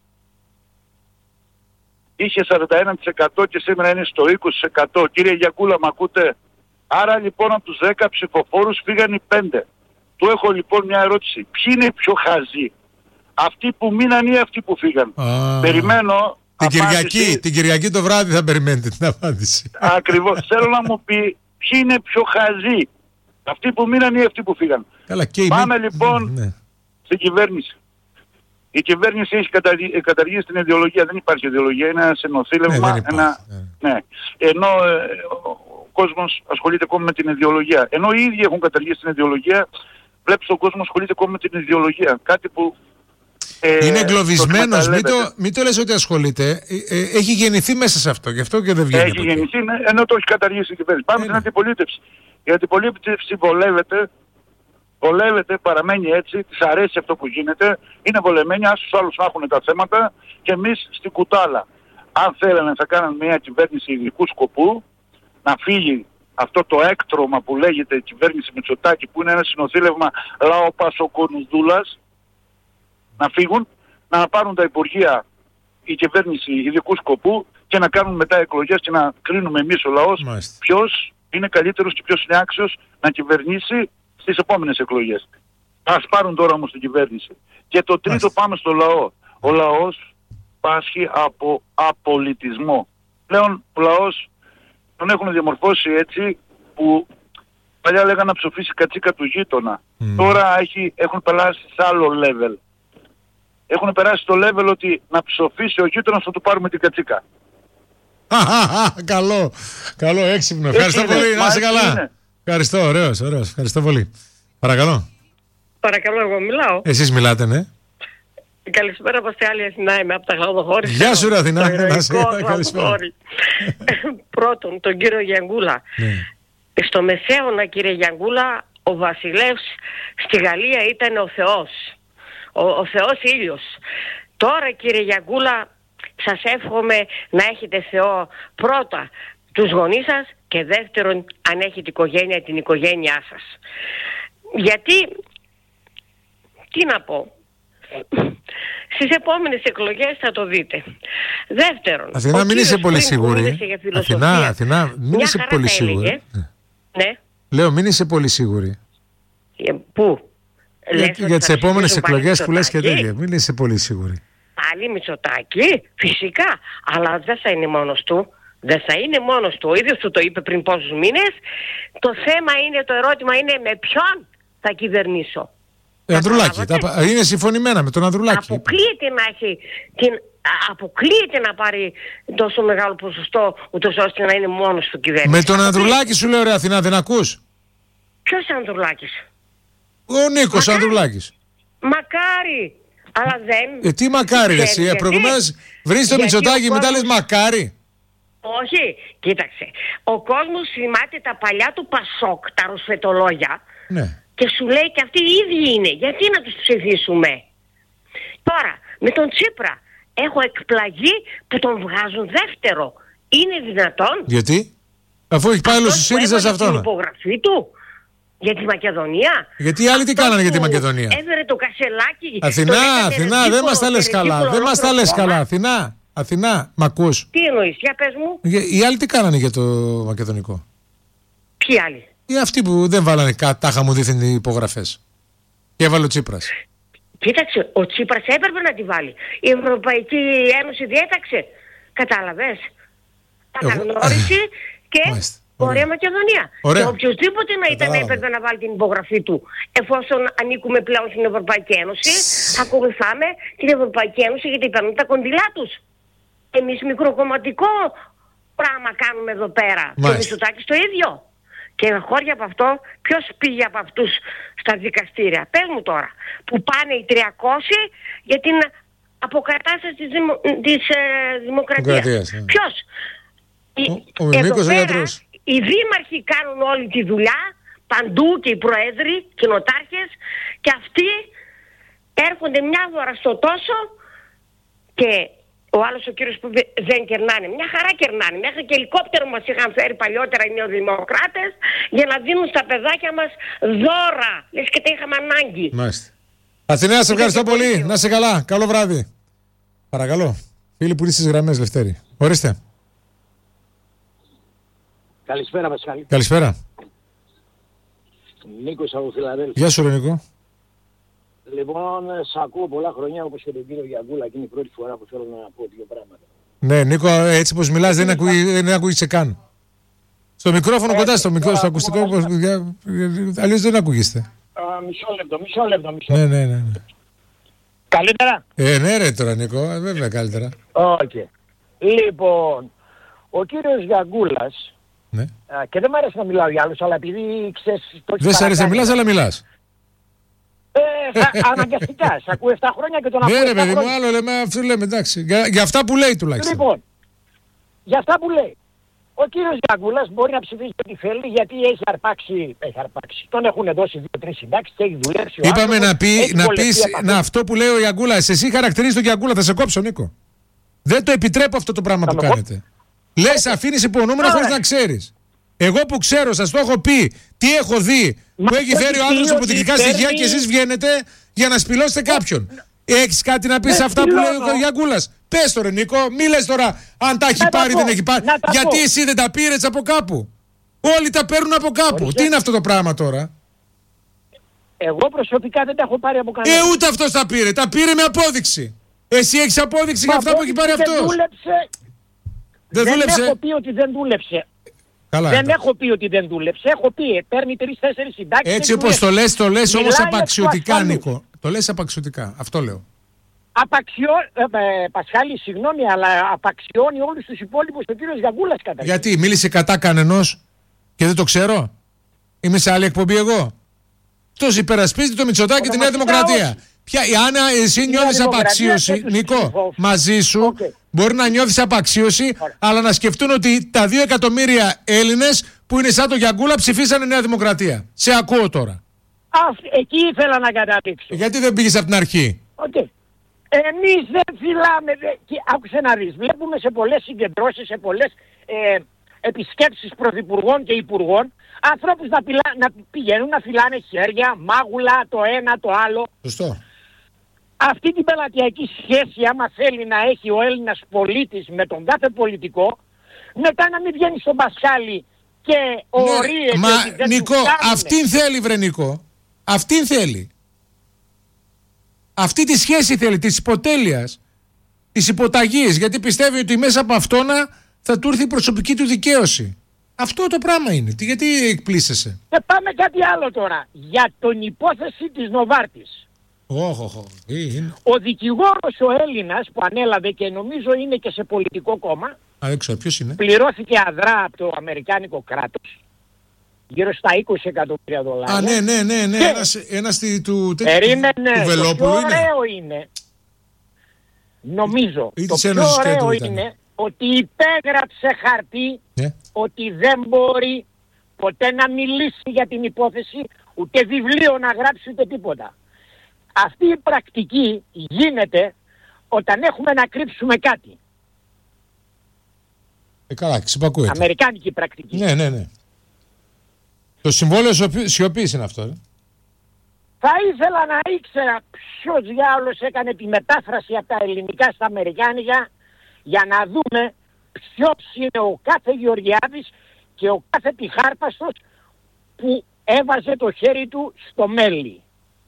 είχε σαράντα ένα τοις εκατό και σήμερα είναι στο είκοσι τοις εκατό. Κύριε Γιαγκούλα, μ' ακούτε? Άρα λοιπόν από τους δέκα ψηφοφόρους φύγαν οι πέντε. Του έχω λοιπόν μια ερώτηση. Ποιοι είναι οι πιο χαζοί? Αυτοί που μείναν ή αυτοί που φύγαν? Ah. Περιμένω... Την Κυριακή, την Κυριακή το βράδυ θα περιμένετε την απάντηση. Ακριβώς. Θέλω να μου πει ποιοι είναι πιο χαζοί. Αυτοί που μείναν ή αυτοί που φύγαν. Καλά, και Πάμε είναι... λοιπόν ναι. στην κυβέρνηση. Η κυβέρνηση έχει καταργήσει την ιδεολογία. Δεν υπάρχει ιδεολογία. Είναι ένα συνοθήλευμα. Ναι, ένα... ναι. Ναι. Ενώ ε, ο κόσμος ασχολείται ακόμα με την ιδεολογία. Ενώ οι ίδιοι έχουν καταργήσει την ιδεολογία, βλέπεις τον κόσμο ασχολείται ακόμα με την ιδεολογία. Κάτι που... Ε, είναι εγκλωβισμένος, μην το, μην το λες ότι ασχολείται. Ε, ε, έχει γεννηθεί μέσα σε αυτό, γι' αυτό και δεν βγαίνει. Έχει γεννηθεί, ναι, ενώ το έχει καταργήσει η κυβέρνηση. Πάμε στην αντιπολίτευση. Η αντιπολίτευση βολεύεται, βολεύεται, παραμένει έτσι, της αρέσει αυτό που γίνεται, είναι βολεμένη, ας τους άλλους να έχουν τα θέματα και εμείς στην κουτάλα. Αν θέλανε θα κάνουν μια κυβέρνηση ειδικού σκοπού, να φύγει αυτό το έκτρωμα που λέγεται κυβέρνηση Μητσοτάκη, που είναι ένα συνοθήλευμα λαοπασοκονουδούλας, να φύγουν, να πάρουν τα υπουργεία η κυβέρνηση ειδικού σκοπού και να κάνουν μετά εκλογές και να κρίνουμε εμείς ο λαός ποιος είναι καλύτερος και ποιος είναι άξιος να κυβερνήσει στις επόμενες εκλογές. Ας πάρουν τώρα όμως την κυβέρνηση. Και το τρίτο, Μάλιστα. πάμε στο λαό. Ο λαός πάσχει από απολυτισμό. Πλέον ο λαός τον έχουν διαμορφώσει έτσι που Παλιά λέγανε να ψοφήσει κατσίκα του γείτονα. Mm. Τώρα έχει, έχουν περάσει σε άλλο level. Έχουν περάσει στο level ότι να ψοφήσει ο γείτονας θα του πάρουμε την κατσίκα. Καλό, καλό, έξυπνο. Ευχαριστώ είναι, πολύ, να είσαι καλά. Είναι. Ευχαριστώ, ωραίος, ωραίος. Ευχαριστώ πολύ. Παρακαλώ. Παρακαλώ, εγώ μιλάω. Εσείς μιλάτε, ναι. Καλησπέρα, Παστιάλη, Αθηνά, είμαι από τα Γλαδοχώρη. Γεια σου, ρε Αθηνά. Καλησπέρα. Πρώτον, τον κύριο Γιανγκούλα. Ναι. Στο Μεσαίωνα, κύριε Γιανγκούλα, ο βασιλεύς στη Γαλλία ήταν ο Θεός. Ο, ο Θεός ήλιος. Τώρα, κύριε Γιανγκούλα, σας εύχομαι να έχετε Θεό πρώτα τους γονείς σας και δεύτερον, αν έχετε οικογένεια, την οικογένειά σας. Γιατί, τι να πω, στις επόμενες εκλογές θα το δείτε. Δεύτερον, Αθηνά, μην είσαι πολύ σίγουρη. Αθηνά, Αθηνά, μην είσαι πολύ σίγουρη. Ναι. Λέω, μην είσαι πολύ σίγουρη. Ε, πού? Για, για τις επόμενες εκλογές που λες και τέτοια. Μην είσαι πολύ σίγουρη. Πάλι Μητσοτάκη, φυσικά. Αλλά δεν θα είναι μόνος του. Δεν θα είναι μόνος του. Ο ίδιος του το είπε πριν πόσους μήνες. Το θέμα είναι, το ερώτημα είναι με ποιον θα κυβερνήσω. Ε, Ανδρουλάκη. Τα, είναι συμφωνημένα με τον Ανδρουλάκη. Αποκλείεται να έχει την, αποκλείεται να πάρει τόσο μεγάλο ποσοστό ούτως ώστε να είναι μόνος του κυβέρνηση. Με τον Ανδρουλάκη σου λέω, ρε Αθηνά, δεν ακούς? Ποιος Ανδρουλάκης? Ο Νίκος Μακάρι. Ανδρουλάκης. Μακάρι. Αλλά δεν... Ε, τι μακάρι ρε εσύ, προηγουμένως βρεις το Μητσοτάκη και μετά λες μακάρι. Όχι, κοίταξε. Ο κόσμος θυμάται τα παλιά του Πασόκ, τα ρουσφετολόγια, ναι. Και σου λέει και αυτοί οι ίδιοι είναι. Γιατί να τους ψηφίσουμε? Τώρα, με τον Τσίπρα έχω εκπλαγεί που τον βγάζουν δεύτερο. Είναι δυνατόν? Γιατί? Αφού έχει πάει όλο στους ΣΥΡΙΖΑ σε αυτόν. Την υπογραφή του για τη Μακεδονία. Γιατί οι άλλοι τι κάνανε για τη Μακεδονία? Έφερε το Κασελάκι. Αθηνά, Αθηνά, δεν μας τα λες καλά. Δεν μας τα λες καλά, Αθηνά. Αθηνά, μ' ακούς? Τι εννοείς, για πες μου. Οι άλλοι τι κάνανε για το μακεδονικό? Ποιοι άλλοι? Ή αυτοί που δεν βάλανε τάχα μου δίθεν υπογραφές. Και έβαλε ο Τσίπρας. Κοίταξε, ο Τσίπρας έπρεπε να τη βάλει. Η Ευρωπαϊκή Ένωση διέταξε. Κατάλαβες? Αναγνώριση και Μάλιστα. Ωραία Ωραία. Μακεδονία. Ωραία. Και οποιοδήποτε να ήταν Καταλάβαμε. έπρεπε να βάλει την υπογραφή του. Εφόσον ανήκουμε πλέον στην Ευρωπαϊκή Ένωση, ακολουθάμε την Ευρωπαϊκή Ένωση γιατί παίρνουν τα κονδυλά τους. Εμείς μικροκομματικό πράγμα κάνουμε εδώ πέρα. Μάλιστα. Το Μητσοτάκης το ίδιο. Και χώρια από αυτό, ποιος πήγε από αυτούς στα δικαστήρια? Πες μου τώρα, που πάνε οι τριακόσιοι για την αποκατάσταση της, δημο, της ε, δημοκρατίας. Ναι. Ποιος? Ο, ο Μιμίκος ο γιατρός. Οι δήμαρχοι κάνουν όλη τη δουλειά, παντού, και οι προέδροι, κοινοτάρχες, και αυτοί έρχονται μια φορά στο τόσο και ο άλλος ο κύριος που δεν κερνάνε. Μια χαρά κερνάνε. Μέχρι και ελικόπτερο μας είχαν φέρει παλιότερα οι νεοδημοκράτες για να δίνουν στα παιδάκια μας δώρα. Λες και τα είχαμε ανάγκη. Μάλιστα. Αθηνά, σε ευχαριστώ πολύ. Να είσαι καλά. Καλό βράδυ. Παρακαλώ. Φίλοι που είστε στις γραμμές, Λευτέρη. Ορίστε. Καλησπέρα, Πασχάλη. Καλησπέρα. Νίκος από Φιλαδέλφια. Γεια σου, ρε Νίκο. Λοιπόν, σ' ακούω πολλά χρόνια όπως και τον κύριο Γιαγκούλα και είναι η πρώτη φορά που θέλω να πω δύο πράγματα. Ναι, Νίκο, έτσι πως μιλάς δεν, ακούει, δεν ακούγεσαι καν. Στο μικρόφωνο κοντά, στο, μικρό, στο ακουστικό, αλλιώς δεν ακούγεστε. Uh, μισό λεπτό, μισό λεπτό, μισό λεπτό. Ναι, ναι, ναι. Καλύτερα. Ε, ναι ρε τώρα Νίκο, βέβαια καλύτερα. Οκ. Okay. Λοιπόν, ο κύριος Γιαγκούλας, ναι. α, και δεν μου αρέσει να μιλάω για άλλους, αλλά επειδή ξέρεις... Δεν σ' αρέσει να μιλάς, αλλά μιλάς. Ε, θα, αναγκαστικά, σ' ακούω επτά χρόνια και τον ακούω. Ναι ρε παιδί μου, χρόνια. άλλο λέμε, αυτό λέμε, εντάξει. Για, για αυτά που λέει τουλάχιστον. Λοιπόν, για αυτά που λέει. Ο κύριος Γιαγκούλας μπορεί να ψηφίσει ό,τι θέλει γιατί έχει αρπάξει, έχει αρπάξει. Τον έχουν δώσει δύο-τρεις συντάξεις και έχει δουλέψει. Είπαμε να, πει, να πεις να αυτό που λέει ο Γιαγκούλας. Εσύ χαρακτηρίζεις τον Γιαγκούλα, θα σε κόψω Νίκο. Δεν το επιτρέπω αυτό το πράγμα θα που κάνετε. Λες αφήνεις υπονοούμενα χωρίς να ξέρεις. Εγώ που ξέρω, σας το έχω πει, τι έχω δει, Μα που έχει φέρει ο άνθρωπος αποδεικτικά στοιχεία και εσείς βγαίνετε για να σπηλώσετε κάποιον. Έχεις κάτι να πεις σε αυτά που λέει ο Γιαγκούλας? Πες το ρε Νίκο, μη λες τώρα αν τα έχει να πάρει ή δεν έχει πάρει. Γιατί πω. Εσύ δεν τα πήρες από κάπου? Όλοι τα παίρνουν από κάπου. Ορίστε. Τι είναι αυτό το πράγμα τώρα? Εγώ προσωπικά δεν τα έχω πάρει από κανένα. Ε, ούτε αυτός τα πήρε. Τα πήρε με απόδειξη. Εσύ έχεις απόδειξη για αυτά που έχει πάρει αυτός? Δεν δούλεψε. Δεν, δεν δούλεψε. έχω πει ότι δεν δούλεψε. Καλά, δεν εντάξει. έχω πει ότι δεν δούλεψε. Έχω πει ε, παίρνει τρεις-τέσσερις συντάξεις. Έτσι όπως το λες, το λες όμως Μιλάει απαξιωτικά, εκ του Νίκο. Το λες απαξιωτικά. Αυτό λέω. Απαξιώ... Ε, ε, Πασχάλη, συγγνώμη, αλλά απαξιώνει όλους τους υπόλοιπους ο κύριος Γιαγκούλας καταρχήν. Γιατί μίλησε κατά κανενός και δεν το ξέρω. Είμαι σε άλλη εκπομπή εγώ. Αυτός υπερασπίζεται το Μητσοτάκη και τη Νέα Δημοκρατία. Ποια, αν εσύ νιώθεις απαξίωση, Νίκο, μαζί σου okay. μπορεί να νιώθεις απαξίωση, Ωραία. αλλά να σκεφτούν ότι τα δύο εκατομμύρια Έλληνες που είναι σαν το Γιαγκούλα ψηφίσανε Νέα Δημοκρατία. Σε ακούω τώρα. Α, εκεί ήθελα να καταδείξω. Γιατί δεν πήγες από την αρχή. Okay. Εμείς δεν φυλάμε, και άκουσε να δεις, βλέπουμε σε πολλές συγκεντρώσεις, σε πολλές ε, επισκέψεις πρωθυπουργών και υπουργών, ανθρώπους να, πιλά, να πηγαίνουν να φυλάνε χέρια, μάγουλα, το ένα, το άλλο. Σωστό. Αυτή την πελατειακή σχέση, άμα θέλει να έχει ο Έλληνας πολίτης με τον κάθε πολιτικό, μετά να μην βγαίνει στον Πασχάλη και ορίεται... Ναι, μα Νικό, αυτήν θέλει βρε Νικό, αυτήν θέλει. Αυτή τη σχέση θέλει, της υποτέλειας, της υποταγής, γιατί πιστεύει ότι μέσα από αυτόνα θα του έρθει η προσωπική του δικαίωση. Αυτό το πράγμα είναι. Τι, γιατί εκπλήσεσαι. Και πάμε κάτι άλλο τώρα. Για την υπόθεση της Νοβάρτης. Oh, oh, oh. Ο δικηγόρος ο Έλληνας που ανέλαβε και νομίζω είναι και σε πολιτικό κόμμα. Α, δεν ξέρω ποιος είναι. Πληρώθηκε αδρά από το αμερικάνικο κράτος. Γύρω στα είκοσι εκατομμύρια δολάρια. Α, ναι, ναι, ναι, ναι. Και... ένας, ένας του, του, Περίμενε, του Βελόπουλου το πιο είναι. ωραίο είναι, νομίζω, Ή το της πιο Ένωσης ωραίο Κέντρου είναι ήταν. ότι υπέγραψε χαρτί Ναι. ότι δεν μπορεί ποτέ να μιλήσει για την υπόθεση, ούτε βιβλίο να γράψει ούτε τίποτα. Αυτή η πρακτική γίνεται όταν έχουμε να κρύψουμε κάτι. Ε, καλά, ξυπακούεται. Αμερικάνικη πρακτική. Ναι, ναι, ναι. Το συμβόλαιο σιωπής είναι αυτό. Ε. Θα ήθελα να ήξερα ποιος διάολος έκανε τη μετάφραση από τα ελληνικά στα αμερικάνικα για να δούμε ποιος είναι ο κάθε Γεωργιάδης και ο κάθε Τιχάρπαστος που έβαζε το χέρι του στο μέλι.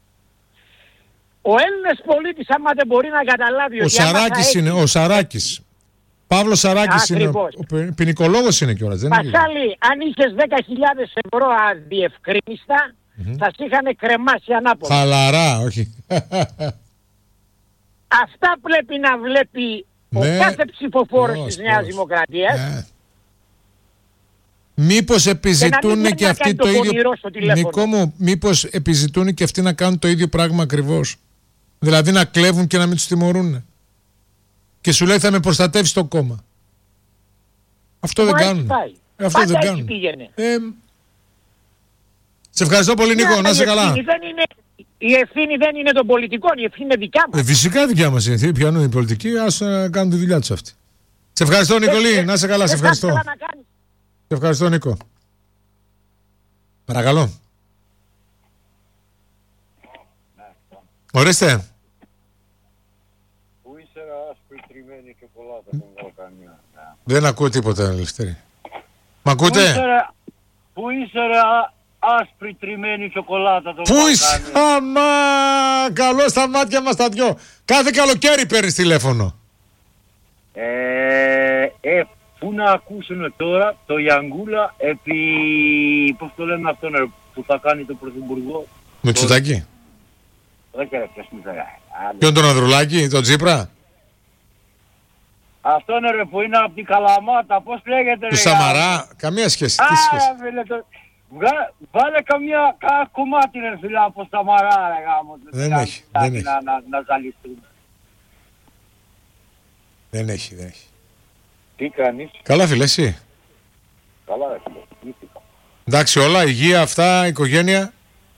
Ο Έλληνας πολίτης άμα δεν μπορεί να καταλάβει... Ο Σαράκης έχει... είναι, ο Σαράκης. Παύλος Σαράκης είναι, ο, ο ποινικολόγος είναι κιόλας. Πασχάλη, αν είχες δέκα χιλιάδες ευρώ αδιευκρίνιστα, mm-hmm. θα σε είχαν κρεμάσει ανάποδα. Χαλαρά, όχι. Αυτά πρέπει να βλέπει ναι. ο κάθε ψηφοφόρος πώς, της Νέας πώς. Δημοκρατίας. Ναι. Μήπως επιζητούν και, και αυτοί το, το ίδιο... Νικό μου, μήπως επιζητούν και αυτοί να κάνουν το ίδιο πράγμα ακριβώς. Δηλαδή να κλέβουν και να μην τους τιμωρούν. Και σου λέει θα με προστατεύσει το κόμμα. Αυτό Μα δεν κάνουν. Πάει. Αυτό Πάντα δεν κάνουν. Ε, σε ευχαριστώ πολύ Νίκο, ναι, να είσαι καλά. Δεν είναι, η ευθύνη δεν είναι των πολιτικών, η ευθύνη είναι δικιά μας. Ε, φυσικά δικιά μας είναι. Πιάνουν οι πολιτικοί, ας uh, κάνουν τη δουλειά τους αυτή. Σε ευχαριστώ Νικολή, ε, να είσαι καλά, ε, σε ευχαριστώ. Σε ευχαριστώ Νίκο. Παρακαλώ. Ορίστε. Πού είσαι άσπρη τριμμένη σοκολάτα των Βαλκανίων. Δεν ακούω τίποτα, Ελευθερή. Μ' ακούτε? Πού είσαι ρε άσπρη τριμμένη σοκολάτα των Βαλκανίων. Πού είσαι? Αμά, καλό στα μάτια μας τα δυο. Κάθε καλοκαίρι παίρνεις τηλέφωνο. Ε, ε, πού να ακούσουν τώρα το Γιαγκούλα επί, πώς το λέμε αυτόν ρε, που θα κάνει το πρωθυπουργό. Μητσοτάκη. Όχι ρε, ποιος Μητσοτάκη. Ποιον τον Ανδρουλάκη, τον Τσίπρα. Αυτό είναι ρε που είναι από την Καλαμάτα, πώς λέγεται ρε. Του Σαμαρά, καμία σχέση. Α, φίλε, το... Βγα... Βάλε καμία κα... κομμάτι ρε φίλε από Σαμαρά ρε γάμο. Δεν να, έχει, να, δεν να, έχει. Να, να, να ζαλιστούν. Δεν έχει, δεν έχει. Τι κάνεις? Καλά φίλε, εσύ? Καλά ρε φίλε, εντάξει όλα, υγεία, αυτά, οικογένεια.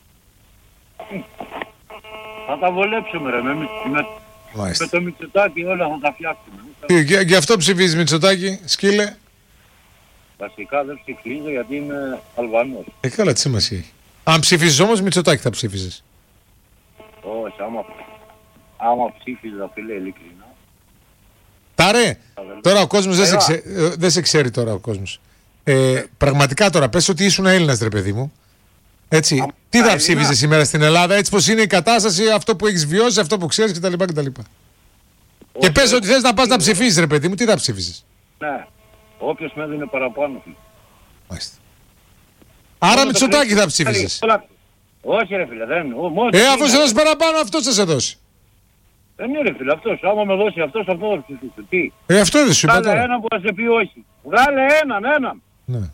Θα τα βολέψουμε ρε, με, με, με το Μητσοτάκη όλα θα τα φτιάξουμε. Τι, γι, γι' αυτό ψηφίζεις Μητσοτάκη, σκύλε. Βασικά δεν ψηφίζω γιατί είμαι Αλβανός. Ε, καλά, τι σημασία έχει. Αν ψηφίζεις όμως Μητσοτάκη θα ψήφιζες. Όχι, άμα, άμα ψήφιζα φίλε ειλικρινά. Τάρε, τώρα ο κόσμος δεν σε, ξε, δεν σε ξέρει τώρα ο κόσμος. Ε, πραγματικά τώρα, πες ότι ήσουν Έλληνας ρε παιδί μου. Έτσι, Α, τι θα ψήφιζες σήμερα στην Ελλάδα, έτσι πως είναι η κατάσταση, αυτό που έχεις βιώσει, αυτό που ξέρεις κτλ. κτλ. Και πες ότι θες να πας να ψηφίσεις ρε παιδί μου, τι θα ψήφιζες? Ναι, όποιος με έδινε παραπάνω. Μάλιστα. Άρα Μητσοτάκη θα ψήφισες. Όχι ρε φίλε, δεν. Ε, αφού σε δώσει παραπάνω, αυτός θα σε δώσει. Δεν είναι ρε φίλε, αυτός. Άμα με δώσει αυτός, αυτό θα ψηφίσω. Τι. Ε, αυτό δεν σου είπα τώρα. Βγάλε έναν που θα σε πει όχι. Βγάλε έναν, έναν. Ναι.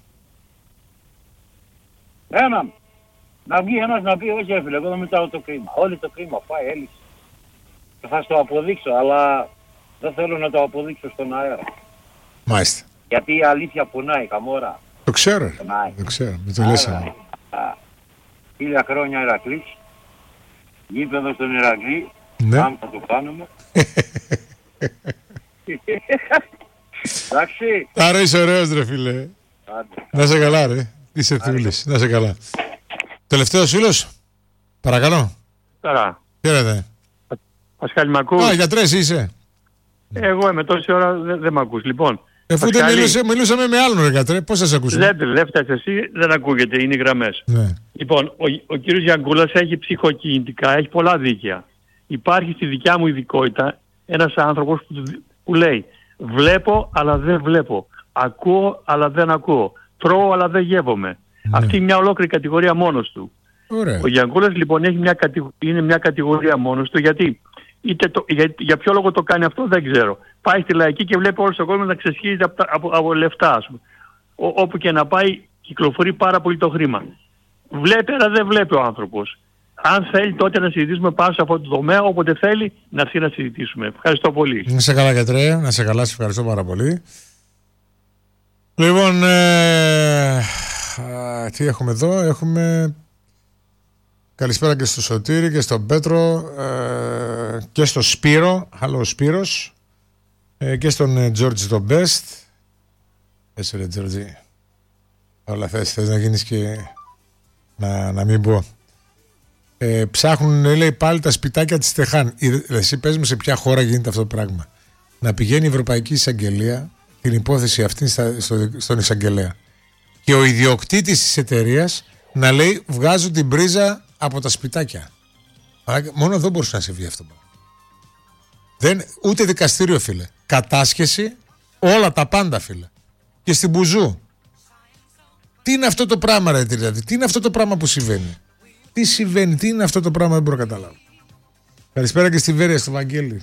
Έναν. Να βγει ένας να πει όχι ρε φίλε, εγώ δεν μετάω το κρίμα. Όλοι το κρίμα πάει, έλυσε. Θα στο αποδείξω, αλλά δεν θέλω να το αποδείξω στον αέρα. Μάλιστα. Γιατί η αλήθεια πονάει, καμόρα. Το ξέρω, το ξέρω, με το λέσαμε. Χίλια χρόνια Ηρακλής, γήπεδο στον Ηρακλή, ναι. Αν θα το κάνουμε. Εντάξει. Άρα είσαι ωραίος ρε φίλε. Να σε καλά ρε, είσαι θούλης, να σε καλά. Τελευταίος φίλος, παρακαλώ. Καλά. Χαίρετε. Πασχάλη, μ' ακούς? Α, γιατρές είσαι. Εγώ είμαι τόση ώρα δεν δε μ' ακούς. Λοιπόν, εφού δεν μιλούσε, μιλούσαμε με άλλον ρε γιατρέ, πώς θα σε ακούσουμε? Δεν, δεν φτάσεις εσύ, δεν ακούγεται, είναι οι γραμμές. Ναι. Λοιπόν, ο, ο κύριος Γιανγκούλας έχει ψυχοκινητικά, έχει πολλά δίκαια. Υπάρχει στη δικιά μου ειδικότητα ένας άνθρωπος που, που λέει βλέπω αλλά δεν βλέπω, ακούω αλλά δεν ακούω, τρώω αλλά δεν γεύομαι. Ναι. Αυτή είναι μια ολόκληρη κατηγορία μόνος του. Ωραία. Ο Γιανγκούλας λοιπόν έχει μια κατηγο... είναι μια κατηγορία μόνος του γιατί είτε το... για... για ποιο λόγο το κάνει αυτό δεν ξέρω. Πάει στη λαϊκή και βλέπει όλο τον κόσμο να ξεσχίζεται από, από... από λεφτά, ας πούμε. Ο... Όπου και να πάει κυκλοφορεί πάρα πολύ το χρήμα. Βλέπει αλλά δεν βλέπει ο άνθρωπος. Αν θέλει τότε να συζητήσουμε πάνω σε αυτό το τομέα, όποτε θέλει να έρθει να συζητήσουμε. Ευχαριστώ πολύ. Να σε καλά γιατρέ, να σε καλά, σε ευχαριστώ πάρα πολύ. Λοιπόν, ε... Α, τι έχουμε εδώ, έχουμε καλησπέρα και στο Σωτήρη και στον Πέτρο ε, και στο Σπύρο, άλλο Σπύρος ε, και στον Τζόρτζ τον Best. Έσαι ρε Τζόρτζι, όλα θες, θες να γίνεις και να, να μην πω. Ε, ψάχνουν λέει πάλι τα σπιτάκια της Τεχάν. Εσύ πες μου σε ποια χώρα γίνεται αυτό το πράγμα. Να πηγαίνει η Ευρωπαϊκή Εισαγγελία την υπόθεση αυτή στα, στο, στον εισαγγελέα και ο ιδιοκτήτης της εταιρείας να λέει βγάζω την πρίζα από τα σπιτάκια. Μόνο εδώ μπορούσε να συμβεί αυτό. Δεν, ούτε δικαστήριο φίλε. Κατάσχεση, όλα τα πάντα φίλε. Και στην Μπουζού. Τι είναι αυτό το πράγμα ρε δηλαδή, τι είναι αυτό το πράγμα που συμβαίνει. Τι συμβαίνει, τι είναι αυτό το πράγμα, δεν μπορώ να καταλάβω. Καλησπέρα και στη Βέρεια, στο Βαγγέλη.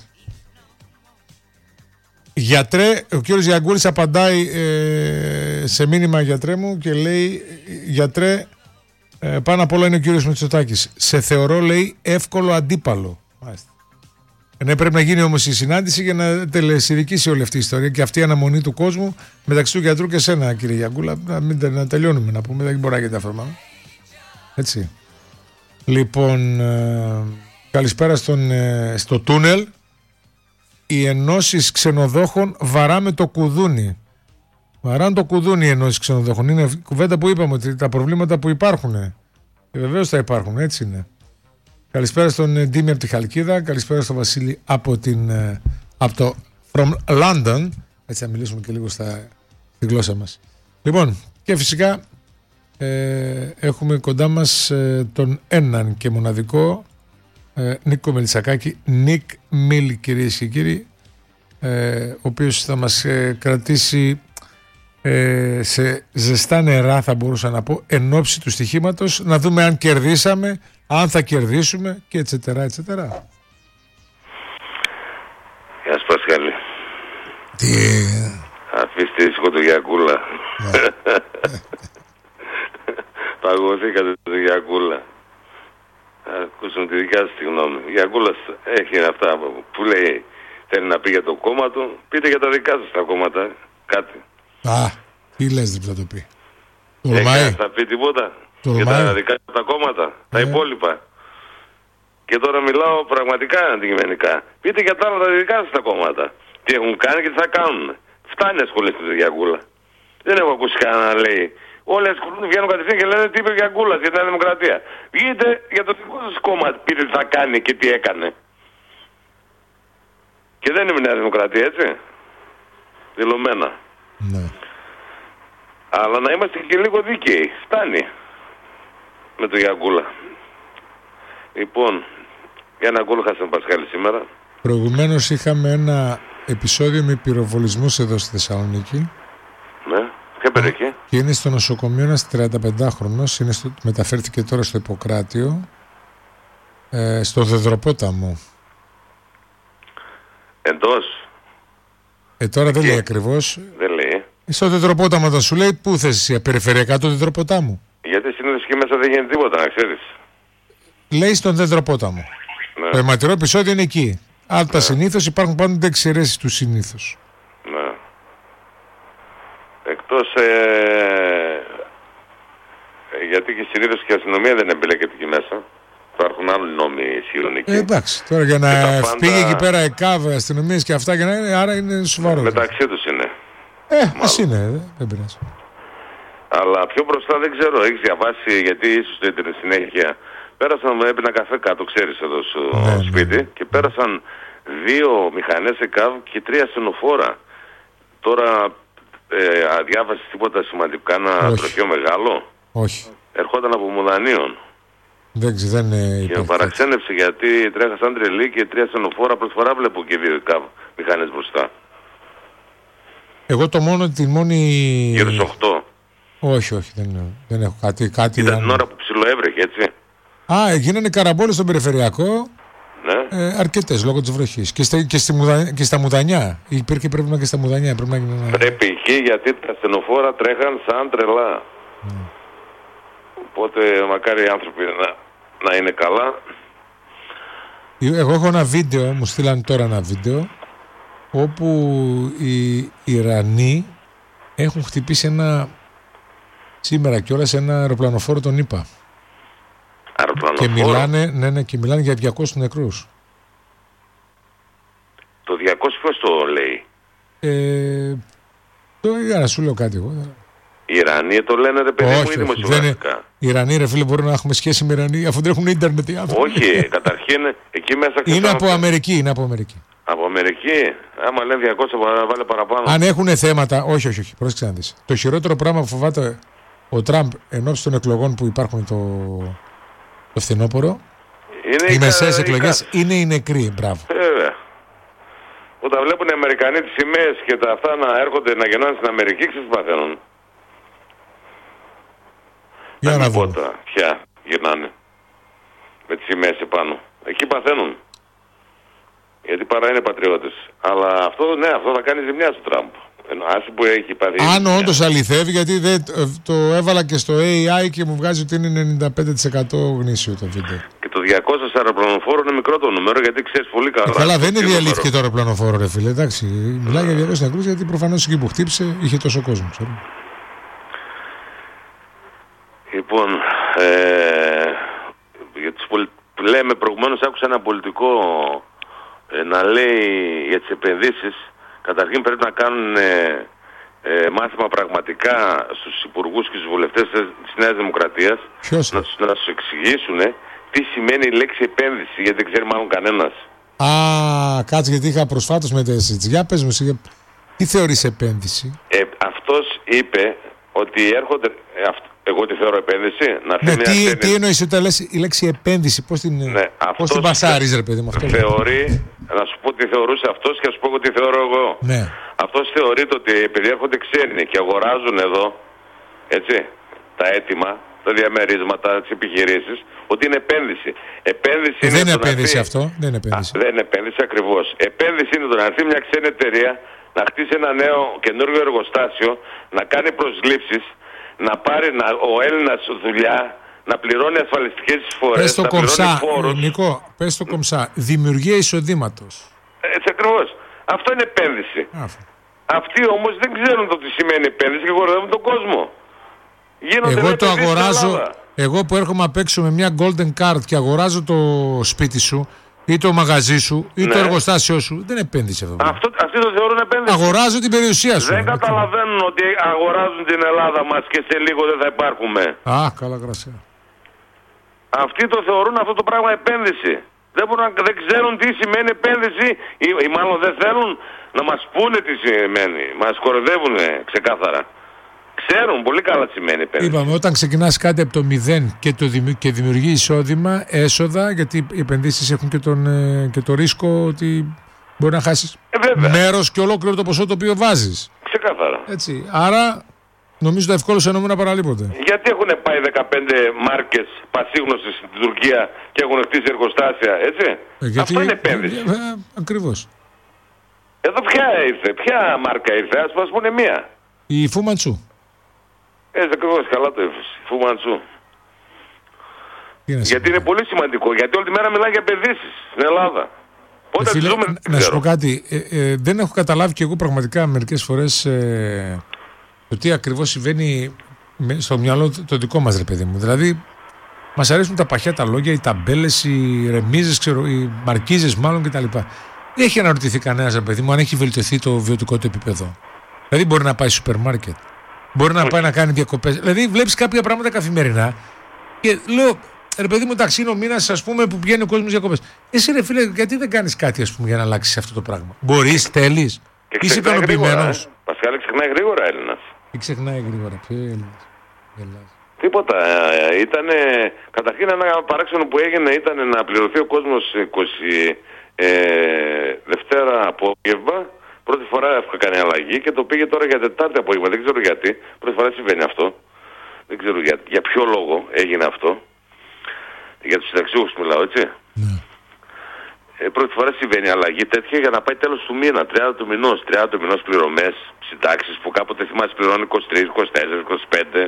Γιατρέ, ο κύριος Γιανγκούλης απαντάει ε, σε μήνυμα γιατρέ μου και λέει γιατρέ, ε, πάνω απ' όλα είναι ο κύριος Μητσοτάκης. Σε θεωρώ λέει εύκολο αντίπαλο. Μάλιστα. Ε, ναι, πρέπει να γίνει όμως η συνάντηση για να τελεσυδικήσει όλη αυτή η ιστορία και αυτή η αναμονή του κόσμου μεταξύ του γιατρού και σένα κύριε Γιανγκούλα. Να, μην, να τελειώνουμε να πούμε, δεν μπορεί να γίνεται αυτό. Έτσι. Λοιπόν, ε, καλησπέρα στον, ε, στο τούνελ. Οι ενώσεις ξενοδόχων βαράμε το κουδούνι. Βαράνε το κουδούνι οι ενώσεις ξενοδόχων. Είναι κουβέντα που είπαμε ότι τα προβλήματα που υπάρχουν. Και βεβαίως θα υπάρχουν, έτσι είναι. Καλησπέρα στον ε, Ντίμη από τη Χαλκίδα. Καλησπέρα στον Βασίλη από, την, ε, από το From London. Έτσι θα μιλήσουμε και λίγο στα, στη γλώσσα μας. Λοιπόν, και φυσικά ε, έχουμε κοντά μας ε, τον έναν και μοναδικό ε, Νίκο Μελισσακάκη. Νίκ Μιλ, κυρίες και κύριοι, ε, ο οποίος θα μας ε, κρατήσει ε, σε ζεστά νερά, θα μπορούσα να πω, εν ώψη του στοιχήματος, να δούμε αν κερδίσαμε, αν θα κερδίσουμε και ετσετέρα ετσετέρα. Γεια σου Πασχάλη. Τι... Αφήστε ήσυχο το Γιακούλα. Παγωθήκατε το Γιακούλα. Ακούσουμε τη δικιά σας τη γνώμη. Ο Γιακούλας έχει αυτά που λέει, θέλει να πει για το κόμμα του. Πείτε για τα δικά σας τα κόμματα κάτι. Α, τι λες δεν θα το πει. Τολμάει. Θα πει τίποτα Τολμάει. για τα δικά σας τα κόμματα, ε. τα υπόλοιπα. Και τώρα μιλάω πραγματικά αντικειμενικά. Πείτε για τα άλλα τα δικά σας τα κόμματα. Τι έχουν κάνει και τι θα κάνουν. Φτάνει να ασχολείστε με τη Γιακούλα. Δεν έχω ακούσει κανένα να λέει. Όλοι ασχολούνται, βγαίνουν κατευθείαν και λένε τι είπε ο Γιακούλας για την Δημοκρατία. Βγείτε για το δικό σας κόμμα, πείτε τι θα κάνει και τι έκανε. Και δεν είναι Νέα Δημοκρατία, έτσι. Δηλωμένα. Ναι. Αλλά να είμαστε και λίγο δίκαιοι. Φτάνει με το Γιακούλα. Λοιπόν, για να ακολουθάσουμε Πασχάλη σήμερα. Προηγουμένως είχαμε ένα επεισόδιο με πυροβολισμούς εδώ στη Θεσσαλονίκη. Ναι. Ποια περιοχή? Και είναι στο νοσοκομείο ένας τριανταπεντάχρονος, είναι στο, μεταφέρθηκε τώρα στο Ιπποκράτιο, ε, στο Δεδροπόταμο. Εντός. Ε, τώρα δεν λέει ακριβώς. Δεν λέει. Στο Δεδροπόταμο θα σου λέει, πού θες εσύ, περιφερειακά του Δεδροπόταμου. Γιατί συνήθως εκεί μέσα δεν γίνεται τίποτα, να ξέρεις. Λέει στον Δεδροπόταμο. Ναι. Το αιματηρό επεισόδιο είναι εκεί. Αλλά τα συνήθως υπάρχουν πάντοτε εξαιρέσεις του συνήθως. Ναι. Εκτός ε, ε, γιατί και συνήθως και η αστυνομία δεν εμπλέκεται εκεί μέσα. Υπάρχουν άλλοι νόμοι ισχυρών εκεί. Ε, εντάξει, τώρα για να πάντα... πήγε εκεί πέρα ΕΚΑΒ, αστυνομίες και αυτά, και να είναι, άρα είναι σοβαρό. Μεταξύ τους είναι. Ε, ας είναι, ε, δεν πειράζει. Αλλά πιο μπροστά δεν ξέρω, έχεις διαβάσει, γιατί ίσως την συνέχεια. Πέρασαν, έπαιρνα καφέ κάτω, ξέρεις, εδώ στο ναι, σπίτι, ναι. Και πέρασαν δύο μηχανές ΕΚΑΒ και τρία ασθενοφόρα. Τώρα ε, αδιάβασες τίποτα σημαντικά, ένα τροχείο μεγάλο? Όχι. Ερχόταν από Μουδανίων. Δεν ξέρω, δεν είναι. Και με παραξένευσε γιατί τρέχα σαν τρελή και τρία ασθενοφόρα. Πρώτη φορά βλέπω και δύο ΕΚΑΒ μηχανές μπροστά. Εγώ το μόνο, τη μόνη. Γύρω στις οκτώ. Όχι, όχι, δεν, δεν έχω κάτι. κάτι Ήταν αν... την ώρα που ψιλοέβρεχε, έτσι. Α, γίνανε καραμπόλες στον περιφερειακό. Ναι. Ε, αρκετές λόγω της βροχής. Και, στα, και, στη μουδα, και στα Μουδανιά. Υπήρχε πρέπει να και στα Μουδανιά. Πρέπει, να γίνει ένα... πρέπει εκεί γιατί τα ασθενοφόρα τρέχαν σαν τρελά. Mm. Οπότε μακάρι οι άνθρωποι να, να είναι καλά. Εγώ έχω ένα βίντεο, μου στείλαν τώρα ένα βίντεο, όπου οι Ιρανοί έχουν χτυπήσει ένα, σήμερα κιόλας, ένα αεροπλανοφόρο τον ΗΠΑ. Και μιλάνε, ναι, ναι, και μιλάνε για διακόσιους νεκρούς. Το διακόσια ποιος το λέει? Ε, το, για να σου λέω κάτι εγώ. Οι Ιρανοί το λένε, ρε παιδί μου, ή δημοσιογραφικά? Οι Ιρανοί, ρε φίλε, μπορούν να έχουμε σχέση με Ιρανοί αφού δεν έχουν ίντερνετ οι άνθρωποι. Όχι, καταρχήν εκεί μέσα... Είναι από Αμερική, είναι από Αμερική. Από Αμερική, άμα λένε διακόσια βάλε παραπάνω. Αν έχουν θέματα, όχι, όχι, όχι, πρόσεξε να δεις. Το χειρότερο πράγμα που φοβάται ο Τραμπ ενώπιση των εκλογών που υπάρχουν το, το φθινόπωρο, είναι οι μεσαίες εκλογές, είναι οι νεκροί, μπράβο. Βέβαια. Όταν βλέπουν οι Αμερικανοί τις σημαίες και τα αυτά να έρχονται να γεννάνε στην Αμερική, ξέρεις τι παθαίνουν? Για να δούμε. Ποια γυρνάνε με τις σημαίες επάνω. Εκεί παθαίνουν. Γιατί παρά είναι πατριώτες. Αλλά αυτό, ναι, αυτό θα κάνει ζημιά στο Τραμπ. Άση που έχει πάθει. Αν όντως αληθεύει, γιατί δεν, το έβαλα και στο έι άι και μου βγάζει ότι είναι ενενήντα πέντε τοις εκατό γνήσιο το βίντεο. Και το διακόσια αεροπλανοφόρο είναι μικρό το νούμερο, γιατί ξέρεις πολύ καλά. Ε, καλά, δεν είναι διαλύθηκε το αεροπλανοφόρο, ρε φίλε. Εντάξει, μιλάει για διακόσιους νεκρούς, γιατί προφανώς εκεί που χτύπησε είχε τόσο κόσμο, ξέρω. Λοιπόν, ε, για τις πολι... λέμε προηγουμένως, άκουσα ένα πολιτικό ε, να λέει για τις επενδύσεις. Καταρχήν πρέπει να κάνουν ε, ε, μάθημα πραγματικά στους υπουργούς και στους βουλευτές της Νέας Δημοκρατίας. Ποιος? Να, να τους εξηγήσουν τι σημαίνει η λέξη επένδυση, γιατί δεν ξέρει μάλλον κανένας. Α, κάτσε, γιατί είχα προσφάτως με τις. Για πες μου, τι θεωρείς επένδυση? Ε, αυτός είπε ότι έρχονται... Ε, αυ, εγώ τη θεωρώ επένδυση. Να ναι, τι, τι, τι εννοείς όταν λες η λέξη επένδυση, πώς την, ναι, πώς την πασάρεις, ρε παιδί μου? Αυτό θεωρεί, να σου πω τι θεωρούσε αυτός και να σου πω τι θεωρώ εγώ. Ναι. Αυτός θεωρείται ότι επειδή έρχονται ξένοι και αγοράζουν εδώ, έτσι, τα έτοιμα, τα διαμερίσματα, τις επιχειρήσεις, ότι είναι επένδυση. Επένδυση ε, είναι δεν είναι επένδυση έρθει... αυτό. Δεν είναι επένδυση. Α, δεν είναι επένδυση ακριβώς. Επένδυση είναι το να έρθει μια ξένη εταιρεία, να χτίσει ένα νέο καινούργιο εργοστάσιο, να κάνει προσλήψεις, να πάρει να, ο Έλληνας δουλειά, να πληρώνει ασφαλιστικές εισφορές, πες το να κομψά, πληρώνει φόρους. Νικό, πες το κομψά. Δημιουργία εισοδήματος. Έτσι ακριβώς. Αυτό είναι επένδυση. Αυτό. Αυτοί όμως δεν ξέρουν το τι σημαίνει επένδυση και κοροϊδεύουν τον κόσμο. Γίνονται εγώ το αγοράζω, εγώ που έρχομαι απ' έξω με μια golden card και αγοράζω το σπίτι σου ή το μαγαζί σου ή ναι. το εργοστάσιο σου, δεν επένδυσε αυτό. αυτό. Αυτοί το θεωρούν επένδυση. Αγοράζω την περιουσία σου. Δεν καταλαβαίνουν ότι αγοράζουν την Ελλάδα μας και σε λίγο δεν θα υπάρχουμε. Α, καλά κρασία. Αυτοί το θεωρούν αυτό το πράγμα επένδυση. Δεν, μπορούν, δεν ξέρουν τι σημαίνει επένδυση ή, ή μάλλον δεν θέλουν να μας πούνε τι σημαίνει. Μας κοροϊδεύουν ξεκάθαρα. Ξέρουν πολύ καλά τι σημαίνει επένδυση. Είπαμε, όταν ξεκινάς κάτι από το μηδέν και, το δημιου, και δημιουργεί εισόδημα, έσοδα, γιατί οι επενδύσεις έχουν και, τον, και το ρίσκο ότι μπορεί να χάσεις ε, μέρος και ολόκληρο το ποσό το οποίο βάζεις. Ξεκάθαρα. Έτσι. Άρα Νομίζω το ευκόλυσε νούμερα παραλίποτε. Γιατί έχουν πάει δεκαπέντε μάρκες πασίγνωσες στην Τουρκία και έχουν χτίσει εργοστάσια, έτσι. Ε, γιατί... Αυτό είναι επένδυση. Ε, ε, ακριβώς. Εδώ ποια ήρθε, ποια μάρκα ήρθε, ας μας πούνε μία. Η Φουμαντσού. Έτσι ακριβώς, καλά το έφερε. Φουμαντσού. Γιατί είναι πολύ σημαντικό, γιατί όλη τη μέρα μιλάει για επενδύσεις στην Ελλάδα. Πότε ε, φίλε, ζούμε, να ξέρω. Σου πω κάτι, ε, ε, δεν έχω καταλάβει και εγώ πραγματικά μερικές φορές ε, το τι ακριβώς συμβαίνει στο μυαλό το δικό μας, ρε παιδί μου. Δηλαδή, μας αρέσουν τα παχιά τα λόγια, οι ταμπέλες, οι ρεμίζες, ξέρω, οι μαρκίζες μάλλον κτλ. Δεν έχει αναρωτηθεί κανένας, ρε παιδί μου, αν έχει βελτιωθεί το βιωτικό του επίπεδο. Δηλαδή, μπορεί να πάει στο σούπερ μάρκετ, μπορεί να πάει να κάνει διακοπές. Δηλαδή, βλέπεις κάποια πράγματα καθημερινά και λέω, ρε παιδί μου, εντάξει, είναι ο μήνας, ας πούμε, που πηγαίνει ο κόσμος διακοπές. Εσύ, ρε φίλε, γιατί δεν κάνεις κάτι, ας πούμε, για να αλλάξεις αυτό το πράγμα? Μπορείς, θέλεις, είσαι ικανοποιημένος? Πασχάλη, ξεχνάει γρήγορα Έλληνας. Τι ξεχνάει γρήγορα, ποιο Έλληνας? Τίποτα. Ήτανε, καταρχήν ένα παράξενο που έγινε ήταν να πληρωθεί ο κόσμος είκοσι ε, Δευτέρα απόγευμα. Πρώτη φορά έχω κάνει αλλαγή και το πήγε τώρα για Τετάρτη απόγευμα. Δεν ξέρω γιατί. Πρώτη φορά συμβαίνει αυτό. Δεν ξέρω για, για ποιο λόγο έγινε αυτό. Για τους συνταξιούχους μιλάω, έτσι. Ναι. Ε, πρώτη φορά συμβαίνει αλλαγή τέτοια για να πάει τέλος του μήνα, τριάντα του μηνός. τριάντα του μηνός πληρωμές, συντάξεις που κάποτε θυμάσαι πληρώνει είκοσι τρία, είκοσι τέσσερα, είκοσι πέντε.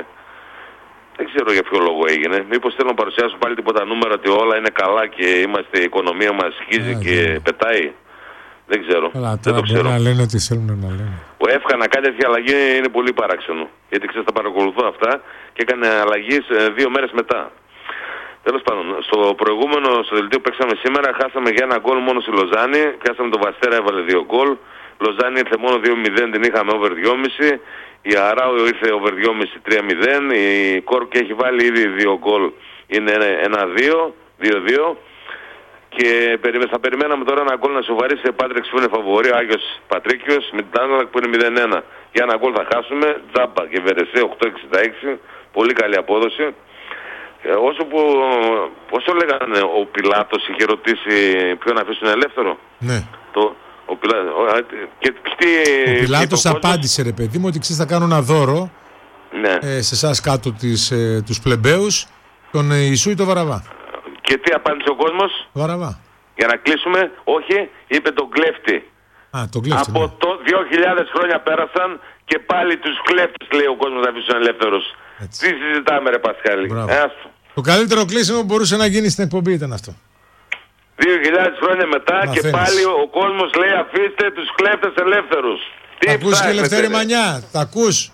Δεν ξέρω για ποιο λόγο έγινε. Μήπως θέλω να παρουσιάσω πάλι τίποτα νούμερα ότι όλα είναι καλά και είμαστε, η οικονομία μας σχίζει yeah, και yeah. πετάει. Δεν ξέρω. Αλλά δεν το ξέρω. Να λένε ότι θέλουν να λένε. Ο ΕΦΚΑ να κάνει τέτοια αλλαγή είναι πολύ παράξενο. Γιατί ξέρεις, τα παρακολουθώ αυτά και έκανε αλλαγή δύο μέρες μετά. Τέλος πάντων, στο προηγούμενο, στο δελτίο που παίξαμε σήμερα, χάσαμε για ένα γκολ μόνο στη Λοζάνη. Πιάσαμε τον Βαστέρα, έβαλε δύο γκολ. Λοζάνη ήρθε μόνο δύο μηδέν, την είχαμε over δυόμισι. Η Αράου ήρθε over δυόμισι, τρία μηδέν. Η Κόρκ έχει βάλει ήδη δύο γκολ, είναι ένα δύο, δύο δύο. Και θα περιμέναμε τώρα ένα γκολ να σοβαρήσει σε Πάτρεξ που είναι φαβορί, ο Άγιος Πατρίκιος, με την Άναλακ που είναι μηδέν ένα. Για ένα γκολ θα χάσουμε, Τζάμπα και Βερεσέ οκτώ εξήντα έξι, πολύ καλή απόδοση. Ε, όσο που, όσο λέγανε ο Πιλάτος είχε ρωτήσει ποιον να αφήσουν ελεύθερο. Ναι. Το, ο, Πιλά, ο, και, τι, ο Πιλάτος απάντησε, ρε παιδί μου, ότι ξέρεις, θα κάνω ένα δώρο, ναι. ε, σε εσάς κάτω τις, ε, τους πλεμπαίους, τον Ιησού ή τον Βαραβά. Και τι απάντησε ο κόσμος? Βαραβά. Για να κλείσουμε, όχι, είπε τον κλέφτη. Α, τον κλέφτη. Από ναι. το δύο χιλιάδες χρόνια πέρασαν και πάλι τους κλέφτες λέει ο κόσμος να αφήσουν ελεύθερους. Τι συζητάμε, ρε Πασχάλη? Ε, το καλύτερο κλείσιμο που μπορούσε να γίνει στην εκπομπή ήταν αυτό. Δύο χιλιάδες χρόνια μετά Μαθαίνεις. Και πάλι ο κόσμος λέει αφήστε τους κλέφτες ελεύθερους. Τα ακούς και Λευτέρη Μανιά, τα ακούς?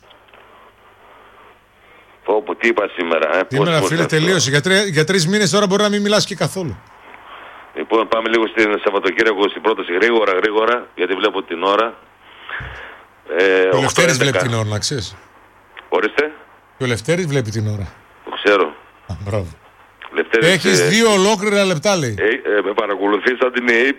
Πω, πω, τι είπα σήμερα, ε, σήμερα πώς, φίλε πώς, τελείωσε, για, τρι, για τρεις μήνες τώρα μπορεί να μην μιλάς και καθόλου. Λοιπόν, πάμε λίγο στην Σαββατοκύριακο στην πρόταση γρήγορα γρήγορα, γιατί βλέπω την ώρα. Ε, ο Λευτέρης βλέπει την ώρα, να ξέρεις. Ορίστε. Και ο Λευτέρης βλέπει την ώρα. Το ξέρω. Α, μπράβο. Λευτέρης, έχεις ε, δύο ολόκληρα λεπτά, λέει. Ε, ε, με παρακολουθείς σαν την ΕΕΠ.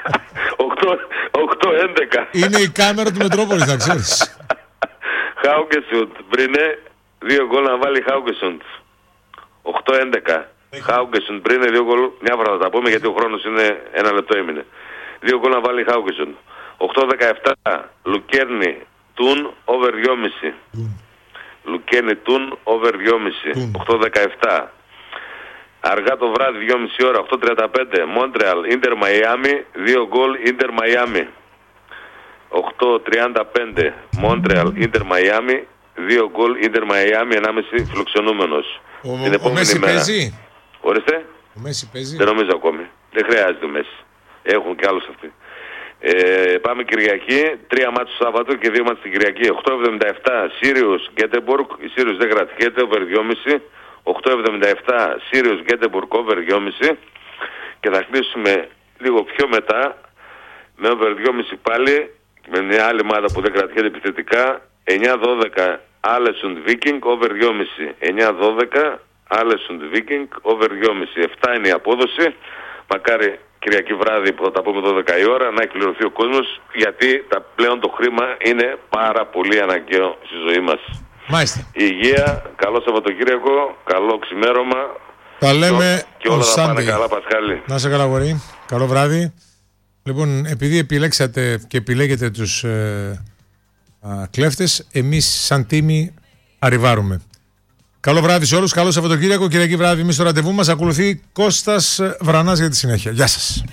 οκτώ έντεκα. Είναι η κάμερα του Μετρόπολης, να ξέρεις. Χάουκεσουντ. Μπρινέ, δύο γκολ να βάλει Χάουκεσουντ. οκτώ έντεκα. Χάουκεσουντ. Μπρινέ, δύο γκολ. Μια φορά θα τα πούμε γιατί ο χρόνος είναι ένα λεπτό έμεινε. Δύο γκολ να βάλει Χάουκεσουντ. οκτώ δεκαεπτά. Λουκέρνη. Τουν, over δυόμισι. Λουκέρνη, Τουν, over δυόμισι. οκτώ δεκαεπτά. Αργά το βράδυ, δυόμισι ώρα, οκτώ τριάντα πέντε. Μόντρεαλ, Ίντερ Μαϊάμι, δύο γκολ Ίντερ Μαϊάμι. οκτώ τριάντα πέντε. Μόντρεαλ, Ίντερ Μαϊάμι, δύο γκολ Ίντερ Μαϊάμι, ενάμιση φιλοξενούμενος. Ο, ο, ο Μέση μέρα. Παίζει. Ορίστε. Ο Μέση παίζει. Δεν νομίζω ακόμη. Δεν χρειάζεται ο Μέση. Έχουν κι άλλους αυτοί. Ε, πάμε Κυριακή, τρία μάτς το Σάββατο και δύο μάτς την Κυριακή. οκτώ εβδομήντα επτά Σίριος Γκέτεμπουργκ, η Σίριος δεν κρατιέται, over δυόμισι. οκτώ εβδομήντα επτά Σίριος Γκέτεμπουργκ, over δυόμισι. Και θα κλείσουμε λίγο πιο μετά με over δυόμισι πάλι, με μια άλλη ομάδα που δεν κρατιέται επιθετικά. εννιά δώδεκα Άλεσουντ Βίκινγκ, over δυόμισι. εννιά δώδεκα Άλεσουντ Βίκινγκ, over δυόμισι. επτά είναι η απόδοση. Μακάρι Κυριακή βράδυ που θα τα πούμε δώδεκα η ώρα να εκπληρωθεί ο κόσμος, γιατί τα, πλέον το χρήμα είναι πάρα πολύ αναγκαίο στη ζωή μας. Μάλιστα. Υγεία, καλό Σαββατοκύριακο, καλό ξημέρωμα. Τα λέμε και όλα θα πάνε καλά, Πασχάλη. Να είσαι καλά, γορί. Καλό βράδυ. Λοιπόν, επειδή επιλέξατε και επιλέγετε τους ε, α, κλέφτες, εμείς σαν τίμη Arrivάρουμε. Καλό βράδυ σε όλους, καλό Σαββατοκύριακο. Κυριακή βράδυ, εμείς στο ραντεβού μας. Ακολουθεί Κώστας Βρανάς για τη συνέχεια. Γεια σας.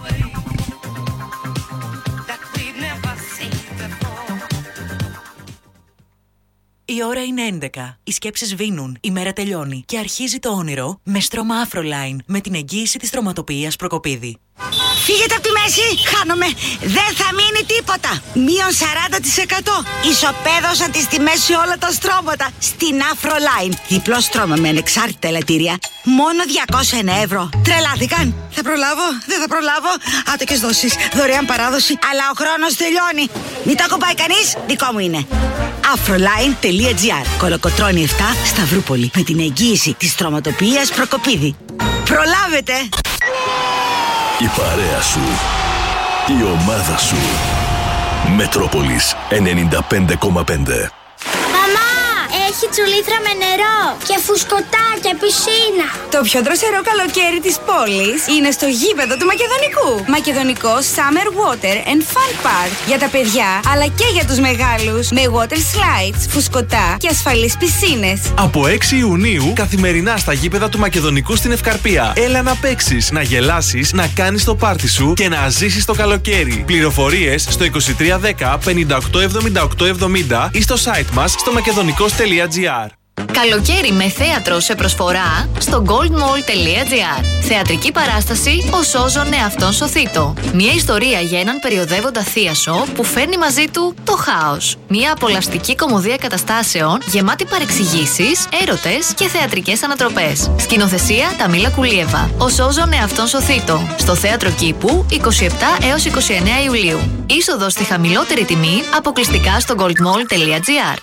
Η ώρα είναι έντεκα. Οι σκέψεις σβήνουν, η μέρα τελειώνει και αρχίζει το όνειρο με στρώμα Afroline με την εγγύηση της στρωματοποιίας Προκοπίδη. Φύγετε από τη μέση, χάνομαι. Δεν θα μείνει τίποτα. Μείον σαράντα τοις εκατό. Ισοπαίδωσα τις τιμές σε όλα τα στρώματα. Στην Afroline. Διπλό στρώμα με ανεξάρτητα ελαττήρια. Μόνο διακόσια ένα ευρώ. Τρελάθηκαν. Θα προλάβω, δεν θα προλάβω. Άτοκες δόσεις, δωρεάν παράδοση. Αλλά ο χρόνος τελειώνει. Μην το ακουμπάει κανείς, δικό μου είναι. Afroline.gr. Κολοκοτρώνη επτά, Σταυρούπολη. Με την εγγύηση της στρωματοποιίας Προκοπίδη. Προλάβετε! Η παρέα σου. Η ομάδα σου. Μετρόπολης ενενήντα πέντε κόμμα πέντε. Μαμά, έχει τσουλήθρα με νερό και φουσκωτά και πισίνα. Το πιο δροσερό καλοκαίρι της πόλης είναι στο γήπεδο του Μακεδονικού. Μακεδονικό Summer Water and Fun Park. Για τα παιδιά, αλλά και για τους μεγάλους. Με water slides, φουσκωτά και ασφαλείς πισίνες. Από έξι Ιουνίου, καθημερινά στα γήπεδα του Μακεδονικού στην Ευκαρπία. Έλα να παίξεις, να γελάσεις, να κάνεις το πάρτι σου και να ζήσεις το καλοκαίρι. Πληροφορίες στο είκοσι τρία δέκα πενήντα οκτώ εβδομήντα οκτώ εβδομήντα ή στο site μας στο μακεδονικός.gr. Καλοκαίρι με θέατρο σε προσφορά στο goldmall.gr. Θεατρική παράσταση «Ο Σώζον εαυτόν σωθήτο». Μια ιστορία για έναν περιοδεύοντα θίασο που φέρνει μαζί του το χάος. Μια απολαυστική κωμωδία καταστάσεων γεμάτη παρεξηγήσεις, έρωτες και θεατρικές ανατροπές. Σκηνοθεσία Ταμίλα Κουλίεβα. «Ο Σώζον εαυτόν σωθήτο». Στο Θέατρο Κήπου είκοσι επτά έως είκοσι εννέα Ιουλίου. Είσοδος στη χαμηλότερη τιμή αποκλειστικά στο goldmall.gr.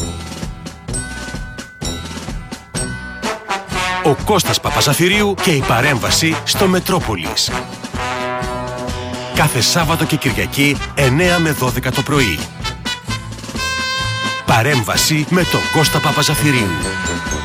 Ο Κώστας Παπαζαφυρίου και η παρέμβαση στο Μετρόπολης. Κάθε Σάββατο και Κυριακή εννέα με δώδεκα το πρωί. Παρέμβαση με τον Κώστα Παπαζαφυρίου.